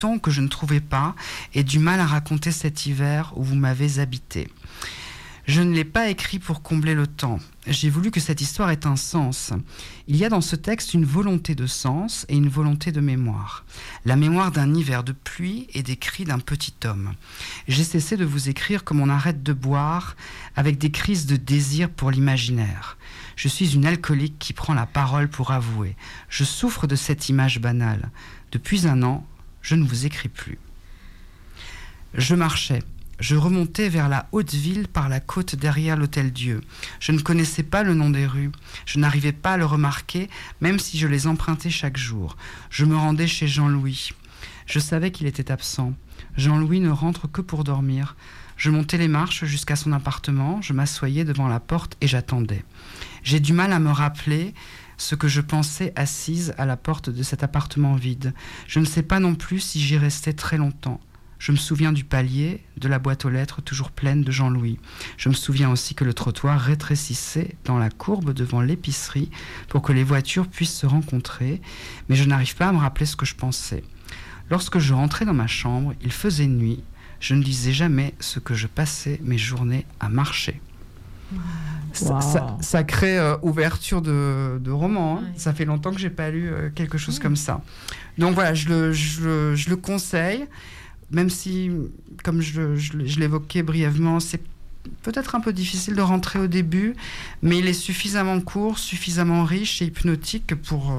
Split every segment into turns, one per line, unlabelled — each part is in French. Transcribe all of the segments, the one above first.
ton que je ne trouvais pas et du mal à raconter cet hiver où vous m'avez habité. Je ne l'ai pas écrit pour combler le temps. J'ai voulu que cette histoire ait un sens. Il y a dans ce texte une volonté de sens et une volonté de mémoire. La mémoire d'un hiver de pluie et des cris d'un petit homme. J'ai cessé de vous écrire comme on arrête de boire, avec des crises de désir pour l'imaginaire. Je suis une alcoolique qui prend la parole pour avouer. Je souffre de cette image banale. Depuis 1 an, je ne vous écris plus. Je marchais. Je remontais vers la haute ville par la côte derrière l'Hôtel-Dieu. Je ne connaissais pas le nom des rues. Je n'arrivais pas à le remarquer, même si je les empruntais chaque jour. Je me rendais chez Jean-Louis. Je savais qu'il était absent. Jean-Louis ne rentre que pour dormir. Je montais les marches jusqu'à son appartement. Je m'assoyais devant la porte et j'attendais. J'ai du mal à me rappeler ce que je pensais assise à la porte de cet appartement vide. Je ne sais pas non plus si j'y restais très longtemps. Je me souviens du palier, de la boîte aux lettres toujours pleine de Jean-Louis. Je me souviens aussi que le trottoir rétrécissait dans la courbe devant l'épicerie pour que les voitures puissent se rencontrer, mais je n'arrive pas à me rappeler ce que je pensais. Lorsque je rentrais dans ma chambre, il faisait nuit. Je ne disais jamais ce que je passais mes journées à marcher. Wow. Sacrée ouverture de roman. Hein. Ouais. Ça fait longtemps que je n'ai pas lu quelque chose comme ça. Donc voilà, je le conseille. Même si, comme je l'évoquais brièvement, c'est peut-être un peu difficile de rentrer au début, mais il est suffisamment court, suffisamment riche et hypnotique pour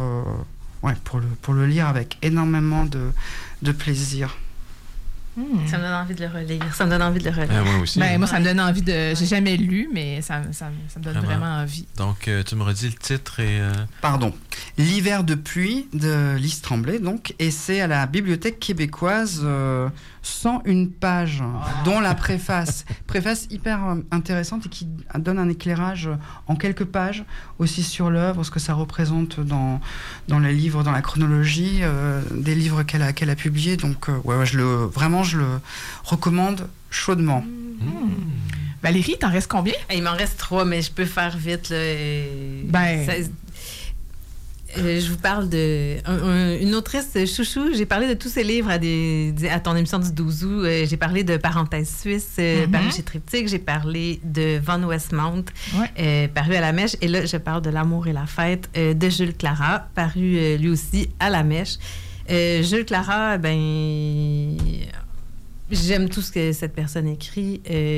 le lire avec énormément de plaisir.
Ça me donne envie de le relire.
Moi aussi.
Moi, ça me donne envie de... J'ai jamais lu, mais ça me donne vraiment envie.
Donc, tu me redis le titre et...
Pardon. L'hiver de pluie de Lise Tremblay, donc, et c'est à la Bibliothèque québécoise, 101 pages, dont la préface. Préface hyper intéressante et qui donne un éclairage en quelques pages aussi sur l'œuvre, ce que ça représente dans les livres, dans la chronologie des livres qu'elle a publiés. Donc, je le recommande chaudement.
Valérie, t'en restes combien?
Il m'en reste 3, mais je peux faire vite. Là, je vous parle d'une autrice chouchou. J'ai parlé de tous ses livres à ton émission du 12 août. J'ai parlé de Parenthèse suisse, paru chez Triptyque. J'ai parlé de Von Westmount, paru à La Mèche. Et là, je parle de L'amour et la fête de Jules Clara, paru lui aussi à La Mèche. Jules Clara, j'aime tout ce que cette personne écrit.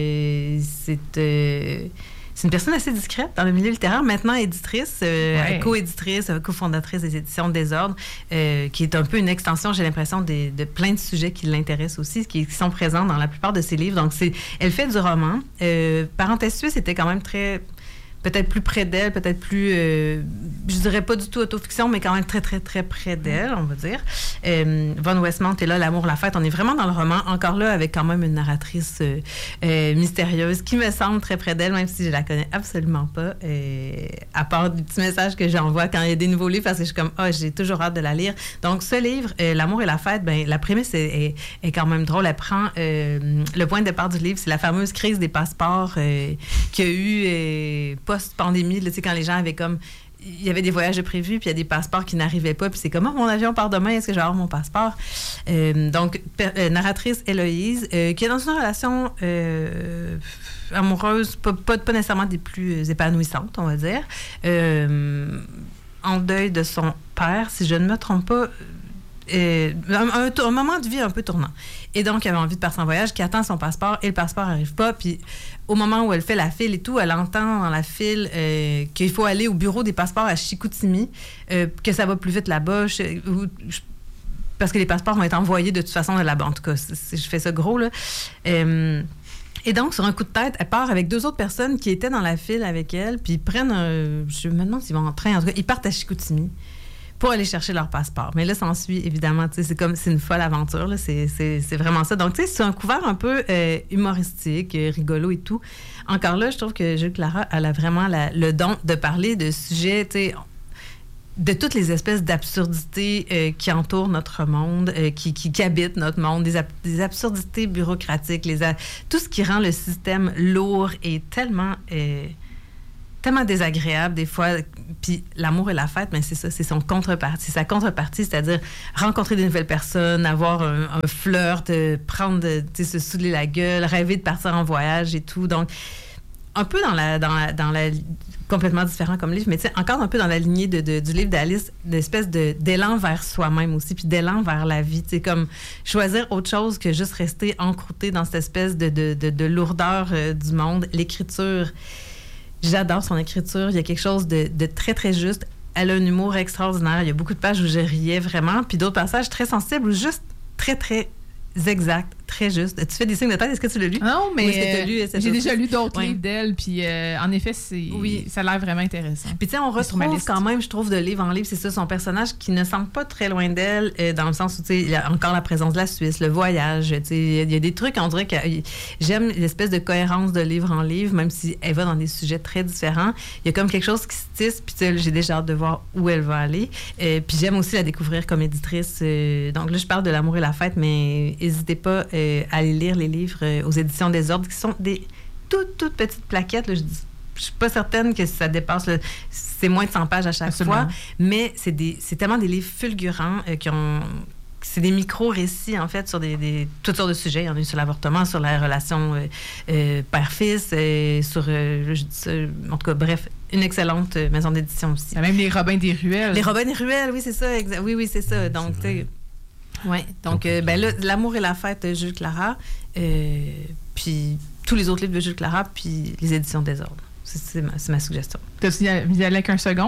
C'est une personne assez discrète dans le milieu littéraire, maintenant éditrice, co-éditrice, cofondatrice des éditions Désordre, qui est un peu une extension, j'ai l'impression, de plein de sujets qui l'intéressent aussi, qui sont présents dans la plupart de ses livres. Donc, elle fait du roman. Parenthèse suisse était quand même peut-être plus près d'elle, peut-être plus, je dirais pas du tout autofiction, mais quand même très, très, très près d'elle, on va dire. Von Westmount est là, L'amour, la fête. On est vraiment dans le roman, encore là, avec quand même une narratrice mystérieuse qui me semble très près d'elle, même si je la connais absolument pas, à part des petits messages que j'envoie quand il y a des nouveaux livres, parce que je suis comme, j'ai toujours hâte de la lire. Donc, ce livre, L'amour et la fête, la prémisse est quand même drôle. Elle prend le point de départ du livre, c'est la fameuse crise des passeports qu'il y a eu post-pandémie, là, tu sais, quand les gens avaient comme... Il y avait des voyages prévus, puis il y a des passeports qui n'arrivaient pas, puis c'est comme, mon avion part demain, est-ce que je vais avoir mon passeport? Donc, narratrice Héloïse, qui est dans une relation amoureuse, pas nécessairement des plus épanouissantes, on va dire, en deuil de son père, si je ne me trompe pas, un moment de vie un peu tournant. Et donc, elle avait envie de partir en voyage, qui attend son passeport, et le passeport n'arrive pas. Puis, au moment où elle fait la file et tout, elle entend dans la file qu'il faut aller au bureau des passeports à Chicoutimi, que ça va plus vite là-bas, parce que les passeports vont être envoyés de toute façon de là-bas. En tout cas, je fais ça gros, là. Et donc, sur un coup de tête, elle part avec 2 autres personnes qui étaient dans la file avec elle, puis ils prennent je me demande s'ils vont en train. En tout cas, ils partent à Chicoutimi pour aller chercher leur passeport. Mais là, s'ensuit, évidemment, tu sais, c'est une folle aventure, là, c'est vraiment ça. Donc, tu sais, c'est un couvert un peu humoristique, rigolo et tout. Encore là, je trouve que Jules Clara, elle a vraiment le don de parler de sujets, tu sais, de toutes les espèces d'absurdités qui entourent notre monde, qui habitent notre monde, des absurdités bureaucratiques, tout ce qui rend le système lourd et tellement désagréable, des fois, Puis l'amour et la fête, ben c'est ça, c'est son contrepartie. Sa contrepartie, c'est-à-dire rencontrer de nouvelles personnes, avoir un flirt, se saouler la gueule, rêver de partir en voyage et tout. Donc, un peu dans la complètement différent comme livre, mais tu sais, encore un peu dans la lignée du livre d'Alice, d'espèce d'élan vers soi-même aussi, puis d'élan vers la vie. Tu sais, comme choisir autre chose que juste rester encrouté dans cette espèce de lourdeur du monde. L'écriture, j'adore son écriture. Il y a quelque chose de très, très juste. Elle a un humour extraordinaire. Il y a beaucoup de pages où je riais vraiment, puis d'autres passages très sensibles ou juste très, très exact, très juste. Tu fais des signes de tête, est-ce que tu l'as lu?
Non, mais j'ai déjà lu d'autres
livres
d'elle, puis en effet, ça a l'air vraiment intéressant.
Puis tu sais, on retrouve quand même, je trouve, de livre en livre, c'est ça, son personnage qui ne semble pas très loin d'elle, dans le sens où, tu sais, il y a encore la présence de la Suisse, le voyage, tu sais, il y a des trucs, on dirait que j'aime l'espèce de cohérence de livre en livre, même si elle va dans des sujets très différents. Il y a comme quelque chose qui se tisse, puis tu sais, j'ai déjà hâte de voir où elle va aller. Puis j'aime aussi la découvrir comme éditrice. Donc là, je parle de L'amour et la fête, mais n'hésitez pas à aller lire les livres aux éditions des Ordres, qui sont des toutes petites plaquettes. Là, je suis pas certaine que ça dépasse... c'est moins de 100 pages à chaque fois, mais c'est tellement des livres fulgurants c'est des micro-récits, en fait, sur toutes sortes de sujets. Il y en a eu sur l'avortement, sur la relation père-fils, sur... je dis ça, en tout cas, bref, une excellente maison d'édition aussi.
Il y a même les Robins des Ruelles.
Les Robins des Ruelles, oui, c'est ça. Oui, c'est ça. Donc, oui, donc là, L'amour et la fête, Jules Clara, puis tous les autres livres de Jules Clara, puis les éditions des Ordres. C'est ma suggestion.
T'as-tu y aller avec un second?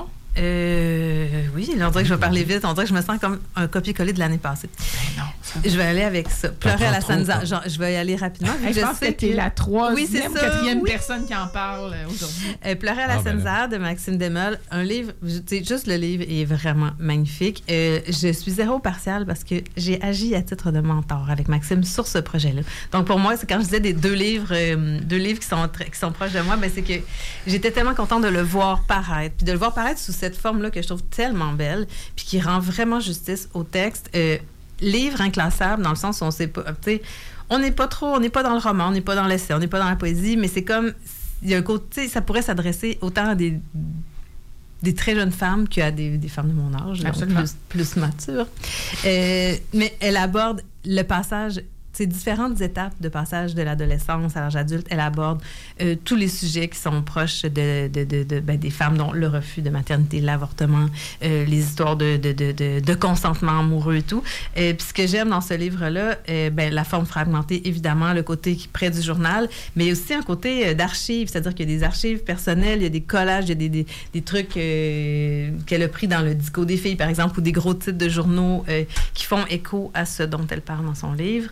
Oui, on dirait que je vais parler vite. On dirait que je me sens comme un copier-coller de l'année passée.
Ben non.
Je vais aller avec ça. Pleurer à la Sansa. Je vais y aller rapidement.
Je pense que tu es la troisième ou quatrième personne qui en parle aujourd'hui.
Pleurer à la Sansa de Maxime Desmeules. Un livre, juste le livre est vraiment magnifique. Je suis zéro partial parce que j'ai agi à titre de mentor avec Maxime sur ce projet-là. Donc pour moi, c'est quand je disais des deux livres qui sont proches de moi, ben c'est que j'étais tellement contente de le voir paraître. Puis de le voir paraître sous cette forme-là que je trouve tellement belle, puis qui rend vraiment justice au texte. Livre inclassable, dans le sens où on sait pas, tu sais, on n'est pas dans le roman, on n'est pas dans l'essai, on n'est pas dans la poésie, mais c'est comme, il y a un côté, ça pourrait s'adresser autant à des très jeunes femmes qu'à des femmes de mon âge, plus matures. Mais elle aborde le passage, ces différentes étapes de passage de l'adolescence à l'âge adulte. Elle aborde tous les sujets qui sont proches des femmes, dont le refus de maternité, l'avortement, les histoires de consentement amoureux et tout. Puis ce que j'aime dans ce livre-là, la forme fragmentée, évidemment, le côté près du journal, mais aussi un côté d'archives, c'est-à-dire qu'il y a des archives personnelles, il y a des collages, il y a des trucs qu'elle a pris dans le Disco des filles, par exemple, ou des gros titres de journaux qui font écho à ce dont elle parle dans son livre.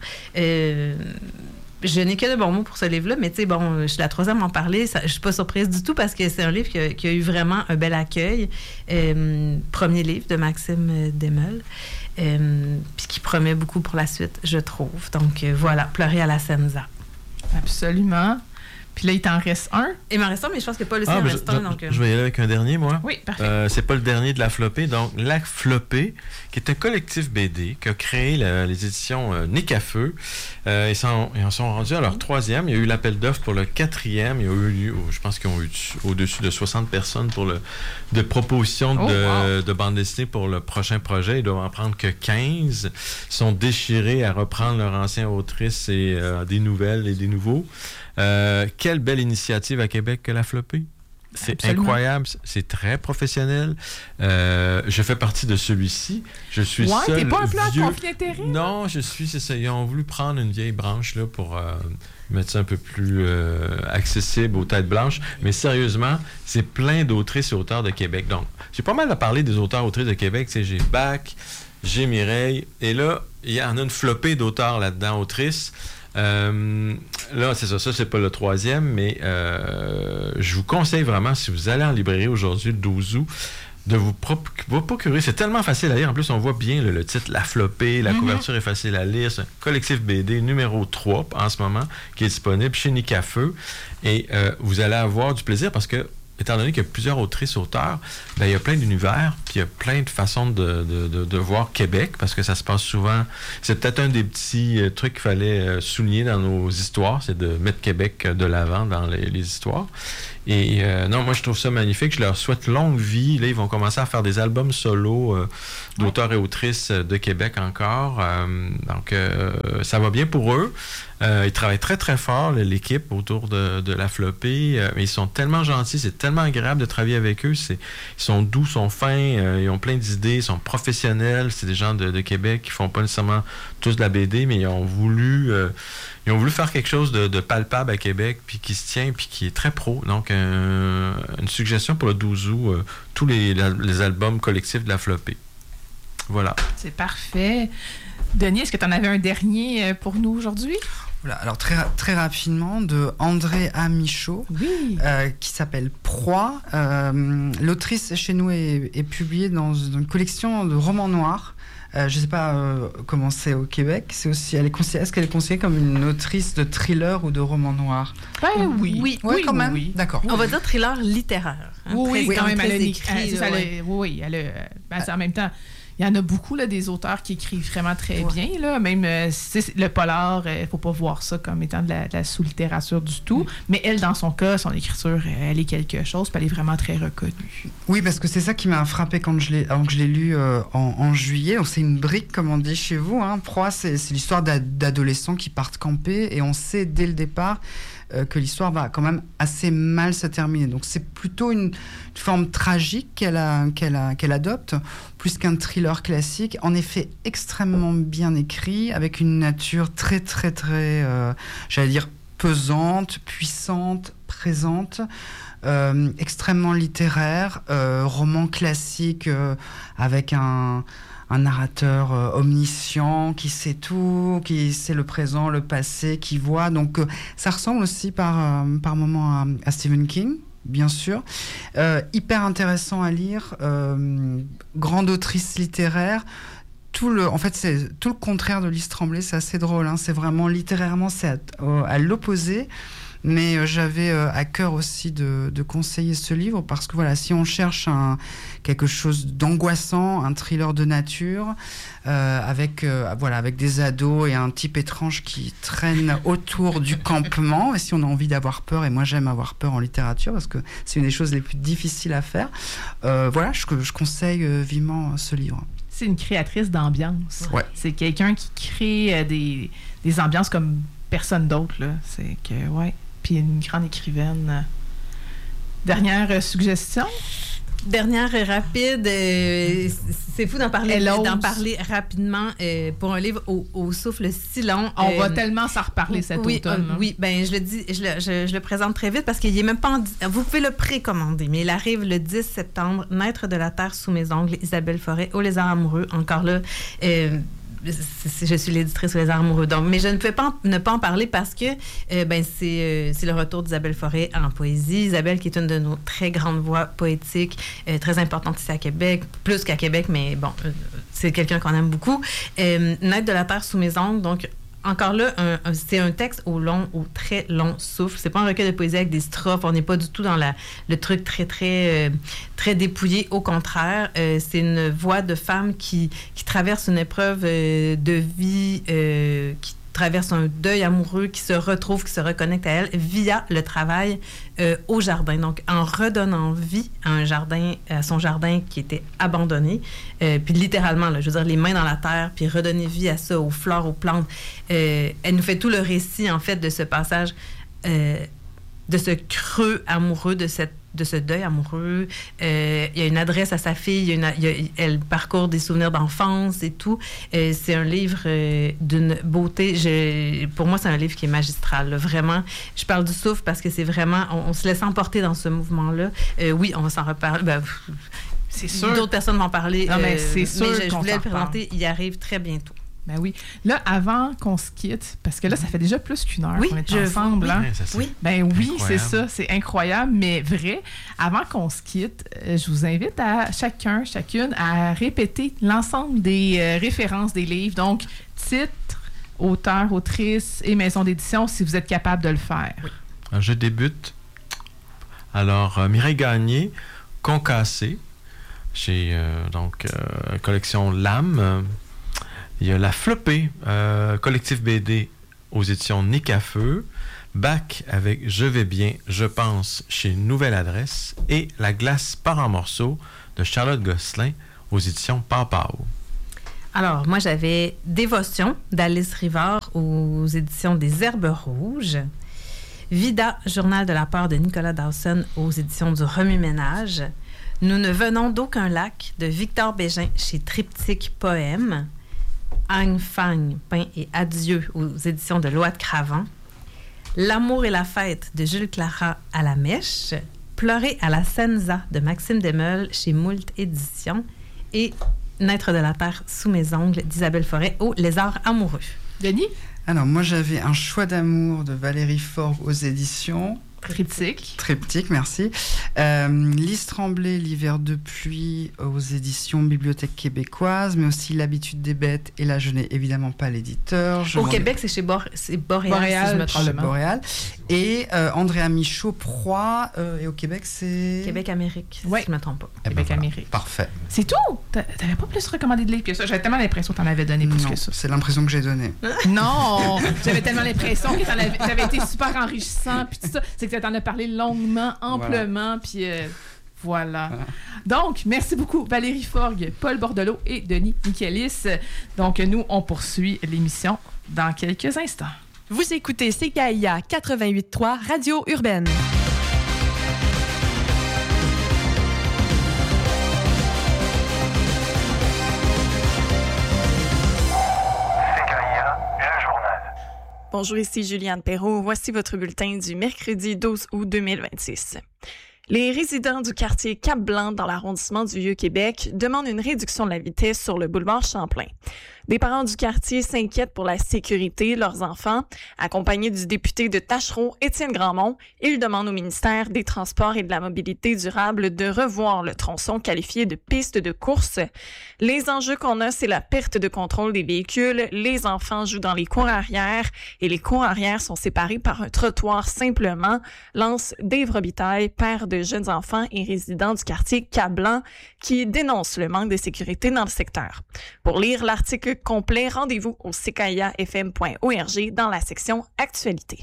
Je n'ai que de bons mots pour ce livre-là, mais tu sais, bon, je suis la troisième à en parler. Je suis pas surprise du tout parce que c'est un livre qui a eu vraiment un bel accueil. Premier livre de Maxime Desmeules, puis qui promet beaucoup pour la suite, je trouve. Donc voilà, Pleurer à la Sansa.
Absolument. Puis là, il t'en reste un.
Il m'en reste un, mais je pense que Paul aussi en reste un. Donc,
je vais y aller avec un dernier, moi.
Oui, parfait.
C'est pas le dernier de La Flopée. Donc, La Flopée, qui est un collectif BD qu'a créé les éditions Nick à Feu. Ils en sont rendus à leur troisième. Il y a eu l'appel d'offres pour le quatrième. Il y a eu, je pense qu'ils ont eu au-dessus de 60 personnes de propositions de bande dessinée pour le prochain projet. Ils doivent en prendre que 15. Ils sont déchirés à reprendre leur ancienne autrice et des nouvelles et des nouveaux. Quelle belle initiative à Québec que La Flopée. C'est incroyable, c'est très professionnel. Je fais partie de celui-ci. Je suis seul.
T'es pas un peu
vieux...
en conflit d'intérêt?
Non, c'est ça. Ils ont voulu prendre une vieille branche là, pour mettre ça un peu plus accessible aux têtes blanches. Mais sérieusement, c'est plein d'autrices et auteurs de Québec. Donc, j'ai pas mal à parler des auteurs-autrices de Québec. J'ai Bach, j'ai Mireille. Et là, il y en a une flopée d'auteurs là-dedans, autrices. Là, c'est ça, c'est pas le troisième, mais je vous conseille vraiment, si vous allez en librairie aujourd'hui, le 12 août, de vous procurer. C'est tellement facile à lire. En plus, on voit bien le titre, La Flopée, la couverture est facile à lire. C'est un collectif BD numéro 3 en ce moment, qui est disponible chez Nick à Feu. Et vous allez avoir du plaisir parce que étant donné qu'il y a plusieurs autrices-auteurs, il y a plein d'univers, puis il y a plein de façons de voir Québec, parce que ça se passe souvent... C'est peut-être un des petits trucs qu'il fallait souligner dans nos histoires, c'est de mettre Québec de l'avant dans les histoires. Et non, moi, je trouve ça magnifique. Je leur souhaite longue vie. Là, ils vont commencer à faire des albums solo d'auteurs et autrices de Québec encore. Donc, ça va bien pour eux. Ils travaillent très, très fort, l'équipe autour de la flopée. Mais ils sont tellement gentils. C'est tellement agréable de travailler avec eux. Ils sont doux, sont fins. Ils ont plein d'idées. Ils sont professionnels. C'est des gens de Québec qui font pas nécessairement tous de la BD, mais ils ont voulu faire quelque chose de palpable à Québec, puis qui se tient, puis qui est très pro. Donc, une suggestion pour le 12 août, tous les albums collectifs de la flopée. Voilà.
C'est parfait. Denis, est-ce que tu en avais un dernier pour nous aujourd'hui?
Voilà, alors très, très rapidement, de André A. Michaud,
oui.
Qui s'appelle Proie. L'autrice chez nous est publiée dans une collection de romans noirs. Je ne sais pas comment c'est au Québec. Est-ce qu'elle est considérée comme une autrice de thriller ou de roman noir?
Oui.
Oui,
quand même.
Oui.
D'accord.
On va dire thriller littéraire.
Oui, quand même. Elle a écrit.
Oui,
en même temps, il y en a beaucoup, là, des auteurs qui écrivent vraiment très bien. Là. Même le polar, il ne faut pas voir ça comme étant de la sous-littérature du tout. Mais elle, dans son cas, son écriture, elle est quelque chose, puis elle est vraiment très reconnue.
Oui, parce que c'est ça qui m'a frappé avant que je l'ai lu en juillet. Donc, c'est une brique, comme on dit chez vous. Proie, c'est l'histoire d'adolescents qui partent camper, et on sait dès le départ que l'histoire va quand même assez mal se terminer. Donc c'est plutôt une forme tragique qu'elle adopte, plus qu'un thriller classique. En effet, extrêmement bien écrit, avec une nature très, très, très, j'allais dire, pesante, puissante, présente, extrêmement littéraire, roman classique avec un narrateur omniscient qui sait tout, qui sait le présent, le passé, qui voit. Donc ça ressemble aussi par moments à Stephen King, bien sûr. Hyper intéressant à lire, grande autrice littéraire. En fait, c'est tout le contraire de Lise Tremblay. C'est assez drôle. C'est vraiment littérairement, c'est à l'opposé. Mais j'avais à cœur aussi de conseiller ce livre, parce que voilà, si on cherche quelque chose d'angoissant, un thriller de nature, avec des ados et un type étrange qui traîne autour du campement, et si on a envie d'avoir peur, et moi j'aime avoir peur en littérature, parce que c'est une des choses les plus difficiles à faire, je conseille vivement ce livre.
C'est une créatrice d'ambiance.
Ouais.
C'est quelqu'un qui crée des ambiances comme personne d'autre, là. C'est que, ouais. Puis une grande écrivaine. Dernière suggestion?
Dernière rapide, c'est fou d'en parler rapidement pour un livre au souffle si long.
On va tellement s'en reparler cet automne.
Oui, ben je le dis, je le présente très vite parce qu'il est même pas vous pouvez le précommander, mais il arrive le 10 septembre. Naître de la terre sous mes ongles, Isabelle Forêt, Aux lézards amoureux. Encore là, je suis l'éditrice aux lézards amoureux. Donc, mais je ne pouvais ne pas en parler parce que c'est le retour d'Isabelle Forêt en poésie. Isabelle, qui est une de nos très grandes voix poétiques, très importante ici à Québec, plus qu'à Québec, mais bon, c'est quelqu'un qu'on aime beaucoup. Naître de la terre sous mes ongles, donc encore là, c'est un texte au très long souffle. C'est pas un recueil de poésie avec des strophes. On n'est pas du tout dans le truc très, très, très dépouillé. Au contraire, c'est une voix de femme qui traverse une épreuve de vie, qui traverse un deuil amoureux, qui se retrouve, qui se reconnecte à elle via le travail au jardin. Donc, en redonnant vie à son jardin qui était abandonné, puis littéralement, là, je veux dire, les mains dans la terre, puis redonner vie à ça, aux fleurs, aux plantes. Elle nous fait tout le récit, en fait, de ce passage, de ce creux amoureux, de ce deuil amoureux. Il y a une adresse à sa fille, elle parcourt des souvenirs d'enfance et tout. C'est un livre d'une beauté. Pour moi, c'est un livre qui est magistral. Là, vraiment, je parle du souffle parce que c'est vraiment... On se laisse emporter dans ce mouvement-là. Oui, on va s'en reparler.
C'est sûr.
D'autres personnes vont parler.
Non, mais c'est sûr
mais je voulais le présenter. Il arrive très bientôt.
Ben oui. Là, avant qu'on se quitte, parce que là, ça fait déjà plus qu'une heure qu'on est ensemble.
Oui.
Ben oui, c'est ça. C'est incroyable, mais vrai. Avant qu'on se quitte, je vous invite à chacune, à répéter l'ensemble des références des livres. Donc, titre, auteur, autrice et maison d'édition, si vous êtes capable de le faire.
Oui. Alors, je débute Alors, Mireille Gagné, Concassé, chez collection L'Âme. Il y a La Flopée, collectif BD aux éditions Nick à Feu. Bac avec Je vais bien, je pense, chez Nouvelle Adresse. Et La glace part en morceaux de Charlotte Gosselin aux éditions Pau-Pau.
Alors, moi, j'avais Dévotion d'Alice Rivard aux éditions des Herbes Rouges. Vida, journal de la peur de Nicolas Dawson aux éditions du Remue-Ménage. Nous ne venons d'aucun lac de Victor Bégin chez Triptyque Poème. Agne Fang, Pain et Adieu aux éditions de Loi de Cravant. L'amour et la fête de Jules Clara à la Mèche. Pleurer à la Senza de Maxime Desmeules chez Moult Éditions. Et Naître de la terre sous mes ongles d'Isabelle Forêt au Lézard amoureux.
Denis?
Alors, moi, j'avais Un choix d'amour de Valérie Forgue aux éditions
Triptyque,
merci. Lise Tremblay, L'hiver de pluie aux éditions Bibliothèque québécoise, mais aussi L'habitude des bêtes, et là, je n'ai évidemment pas l'éditeur.
Au Québec, c'est chez Boréal, si je me trompe.
Boréal. Et Andrea Michaud, Proie, et au Québec, c'est...
Québec-Amérique, si je ne me trompe pas.
Québec-Amérique.
Parfait.
C'est tout? T'avais pas plus recommandé de livres que ça? J'avais tellement l'impression que t'en avais donné plus que ça.
C'est l'impression que j'ai donnée.
Non! J'avais tellement l'impression que t'avais été super enrichissant, puis tout ça. C'est que t'en as parlé longuement, amplement, puis voilà. Donc, merci beaucoup Valérie Forgue, Paul Bordelot et Denis Michaelis. Donc, nous, on poursuit l'émission dans quelques instants.
Vous écoutez CKIA 88.3 Radio Urbaine. Bonjour, ici Juliane Perrault. Voici votre bulletin du mercredi 12 août 2026. Les résidents du quartier Cap-Blanc dans l'arrondissement du Vieux-Québec demandent une réduction de la vitesse sur le boulevard Champlain. Des parents du quartier s'inquiètent pour la sécurité de leurs enfants. Accompagnés du député de Tachereau, Étienne Grandmont, ils demandent au ministère des Transports et de la Mobilité durable de revoir le tronçon qualifié de piste de course. Les enjeux qu'on a, c'est la perte de contrôle des véhicules. Les enfants jouent dans les cours arrière et les cours arrière sont séparés par un trottoir simplement, lance Dave Robitaille, père de jeunes enfants et résident du quartier Cap-Blanc, qui dénonce le manque de sécurité dans le secteur. Pour lire l'article complet, rendez-vous au ckiafm.org dans la section Actualité.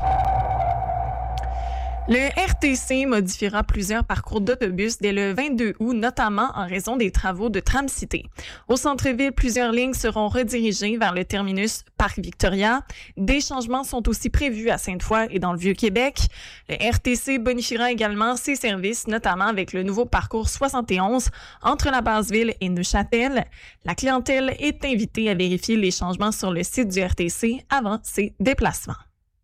Le RTC modifiera plusieurs parcours d'autobus dès le 22 août, notamment en raison des travaux de Tram-Cité. Au centre-ville, plusieurs lignes seront redirigées vers le terminus Parc Victoria. Des changements sont aussi prévus à Sainte-Foy et dans le Vieux-Québec. Le RTC bonifiera également ses services, notamment avec le nouveau parcours 71 entre la Basse-Ville et Neuchâtel. La clientèle est invitée à vérifier les changements sur le site du RTC avant ses déplacements.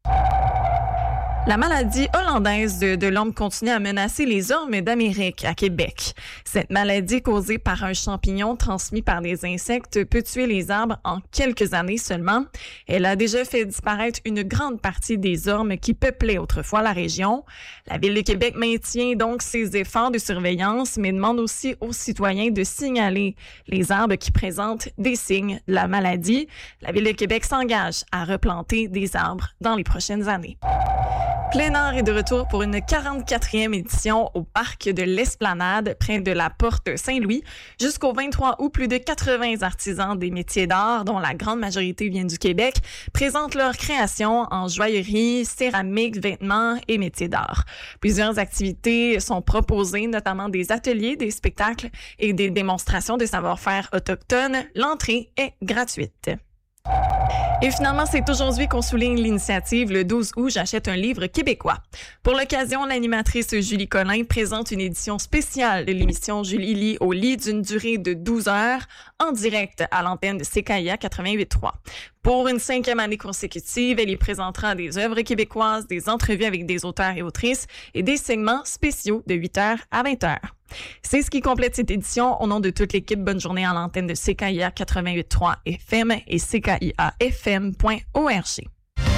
La maladie hollandaise de l'orme continue à menacer les ormes d'Amérique à Québec. Cette maladie causée par un champignon transmis par des insectes peut tuer les arbres en quelques années seulement. Elle a déjà fait disparaître une grande partie des ormes qui peuplaient autrefois la région. La Ville de Québec maintient donc ses efforts de surveillance, mais demande aussi aux citoyens de signaler les arbres qui présentent des signes de la maladie. La Ville de Québec s'engage à replanter des arbres dans les prochaines années. Plein Air est de retour pour une 44e édition au parc de l'Esplanade, près de la Porte Saint-Louis. Jusqu'au 23 août, plus de 80 artisans des métiers d'art, dont la grande majorité viennent du Québec, présentent leurs créations en joaillerie, céramique, vêtements et métiers d'art. Plusieurs activités sont proposées, notamment des ateliers, des spectacles et des démonstrations de savoir-faire autochtones. L'entrée est gratuite. Et finalement, c'est aujourd'hui qu'on souligne l'initiative. Le 12 août, j'achète un livre québécois. Pour l'occasion, l'animatrice Julie Collin présente une édition spéciale de l'émission Julie lit au lit d'une durée de 12 heures en direct à l'antenne de CKIA 88.3. Pour une 5e année consécutive, elle y présentera des œuvres québécoises, des entrevues avec des auteurs et autrices et des segments spéciaux de 8h à 20h. C'est ce qui complète cette édition. Au nom de toute l'équipe, bonne journée à l'antenne de CKIA 88.3 FM et ckiafm.org.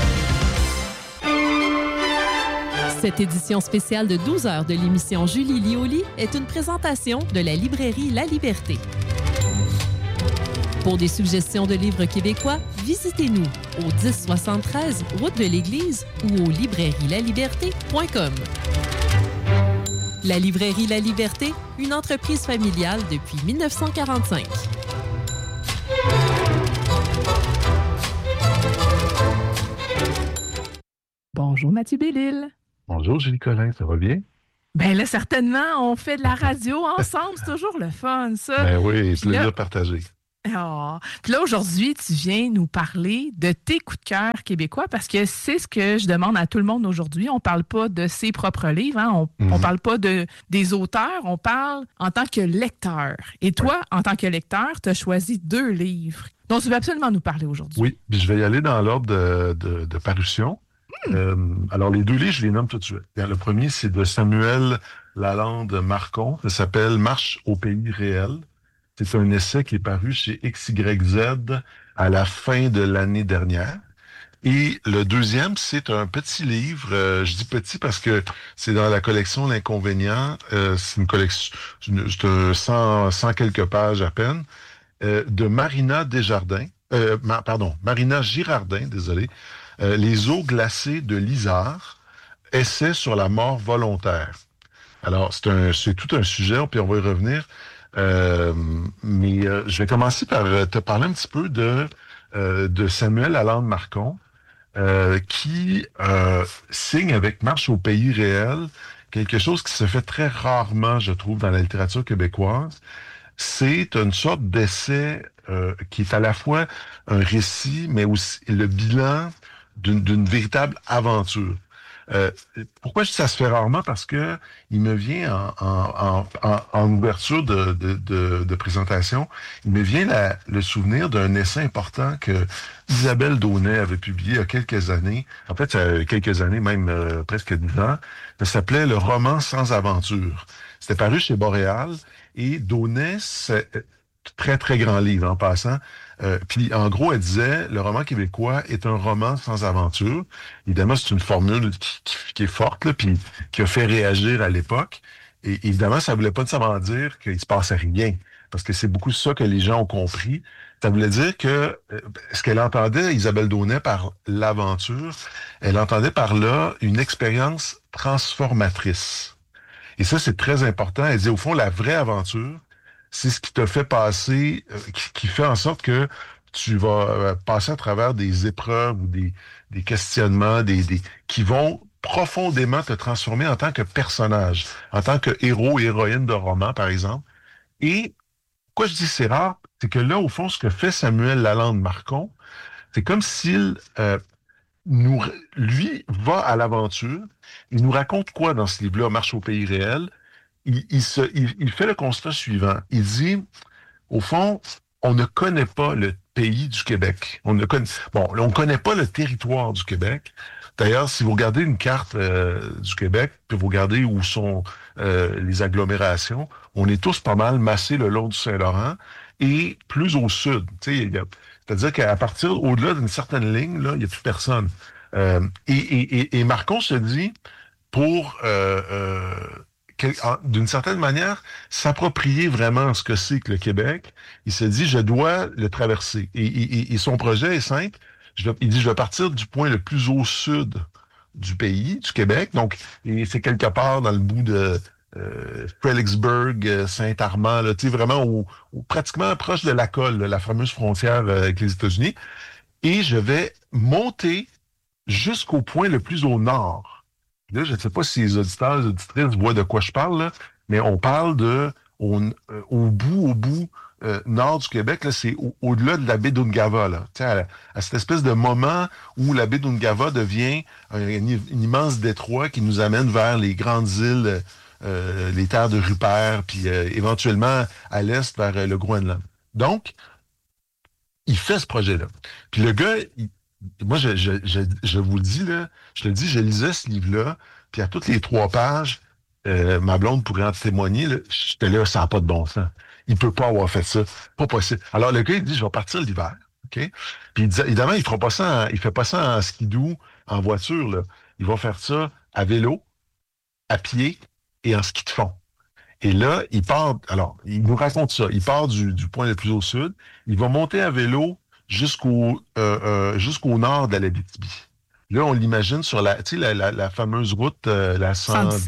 Cette édition spéciale de 12 heures de l'émission Julie lit au lit est une présentation de la librairie La Liberté. Pour des suggestions de livres québécois, visitez-nous au 1073 route de l'Église ou au librairielaliberté.com. La librairie La Liberté, une entreprise familiale depuis 1945.
Bonjour Mathieu Bellil.
Bonjour Julie Collin, ça va bien?
Ben là, certainement, on fait de la radio ensemble, c'est toujours le fun, ça.
Ben oui,
Puis
plaisir
là-
partagé.
Oh. Puis là, aujourd'hui, tu viens nous parler de tes coups de cœur québécois parce que c'est ce que je demande à tout le monde aujourd'hui. On ne parle pas de ses propres livres, hein? On ne parle pas des auteurs, on parle en tant que lecteur. Et toi, en tant que lecteur, tu as choisi 2 livres dont tu veux absolument nous parler aujourd'hui.
Oui, puis je vais y aller dans l'ordre de parution. Alors, les 2 livres, je les nomme tout de suite. Le premier, c'est de Samuel Lalande-Marcon. Ça s'appelle « Marche au pays réel ». C'est un essai qui est paru chez XYZ à la fin de l'année dernière. Et le deuxième, c'est un petit livre. Je dis petit parce que c'est dans la collection L'Inconvénient. C'est une collection, c'est un 100 quelques pages à peine, de Marina Desjardins. Marina Girardin, désolé. Les eaux glacées de l'Isard, essai sur la mort volontaire. Alors, c'est tout un sujet, puis on va y revenir. Mais je vais commencer par te parler un petit peu de Samuel Lalande-Marcon, qui signe avec Marche au pays réel quelque chose qui se fait très rarement, je trouve, dans la littérature québécoise. C'est une sorte d'essai qui est à la fois un récit, mais aussi le bilan d'une véritable aventure. Pourquoi ça se fait rarement? Parce que il me vient en ouverture de présentation, il me vient le souvenir d'un essai important que Isabelle Daunet avait publié il y a quelques années. En fait, quelques années, même presque 10 ans. Ça s'appelait « Le roman sans aventure ». C'était paru chez Boréal et Daunet, c'est très, très grand livre en passant. Puis, en gros, elle disait, le roman québécois est un roman sans aventure. Évidemment, c'est une formule qui est forte, là, puis qui a fait réagir à l'époque. Et évidemment, ça voulait pas nécessairement dire qu'il se passait rien, parce que c'est beaucoup ça que les gens ont compris. Ça voulait dire que ce qu'elle entendait, Isabelle Daunet, par l'aventure, elle entendait par là une expérience transformatrice. Et ça, c'est très important. Elle disait, au fond, la vraie aventure, c'est ce qui t'a fait passer, qui fait en sorte que tu vas passer à travers des épreuves ou des questionnements, qui vont profondément te transformer en tant que personnage, en tant que héros et héroïne de roman, par exemple. Et pourquoi je dis c'est rare, c'est que là, au fond, ce que fait Samuel Lalande-Marcon, c'est comme s'il lui va à l'aventure. Il nous raconte quoi dans ce livre-là, Marche au pays réel? Il fait le constat suivant. Il dit, au fond, on ne connaît pas le pays du Québec. On ne connaît pas le territoire du Québec. D'ailleurs, si vous regardez une carte du Québec, puis vous regardez où sont les agglomérations, on est tous pas mal massés le long du Saint-Laurent et plus au sud. C'est-à-dire qu'à partir, au-delà d'une certaine ligne, là, il n'y a plus personne. Et Marcon se dit, pour d'une certaine manière, s'approprier vraiment ce que c'est que le Québec, il se dit, je dois le traverser. Et son projet est simple. Il dit, je vais partir du point le plus au sud du pays, du Québec. Donc, et c'est quelque part dans le bout de Fredericksburg, Saint-Armand, là, vraiment pratiquement proche de la Colle, la fameuse frontière avec les États-Unis. Et je vais monter jusqu'au point le plus au nord. Là, je ne sais pas si les auditeurs et les auditrices voient de quoi je parle, là, mais on parle au bout nord du Québec, là, c'est au-delà de la baie d'Ungava, là. À cette espèce de moment où la baie d'Ungava devient un immense détroit qui nous amène vers les grandes îles, les terres de Rupert, puis éventuellement à l'est vers le Groenland. Donc, il fait ce projet-là. Puis le gars, moi, je vous le dis, là, je lisais ce livre-là, puis à toutes les 3 pages, ma blonde pourrait en témoigner, là, j'étais là, ça n'a pas de bon sens. Il peut pas avoir fait ça. Pas possible. Alors, le gars, il dit, je vais partir l'hiver. OK? Puis, évidemment, il fait pas ça en skidoo, en voiture, là. Il va faire ça à vélo, à pied et en ski de fond. Et là, il nous raconte ça. Il part du point le plus au sud. Il va monter à vélo jusqu'au nord de l'Abitibi. Là, on l'imagine sur la fameuse route, la
117.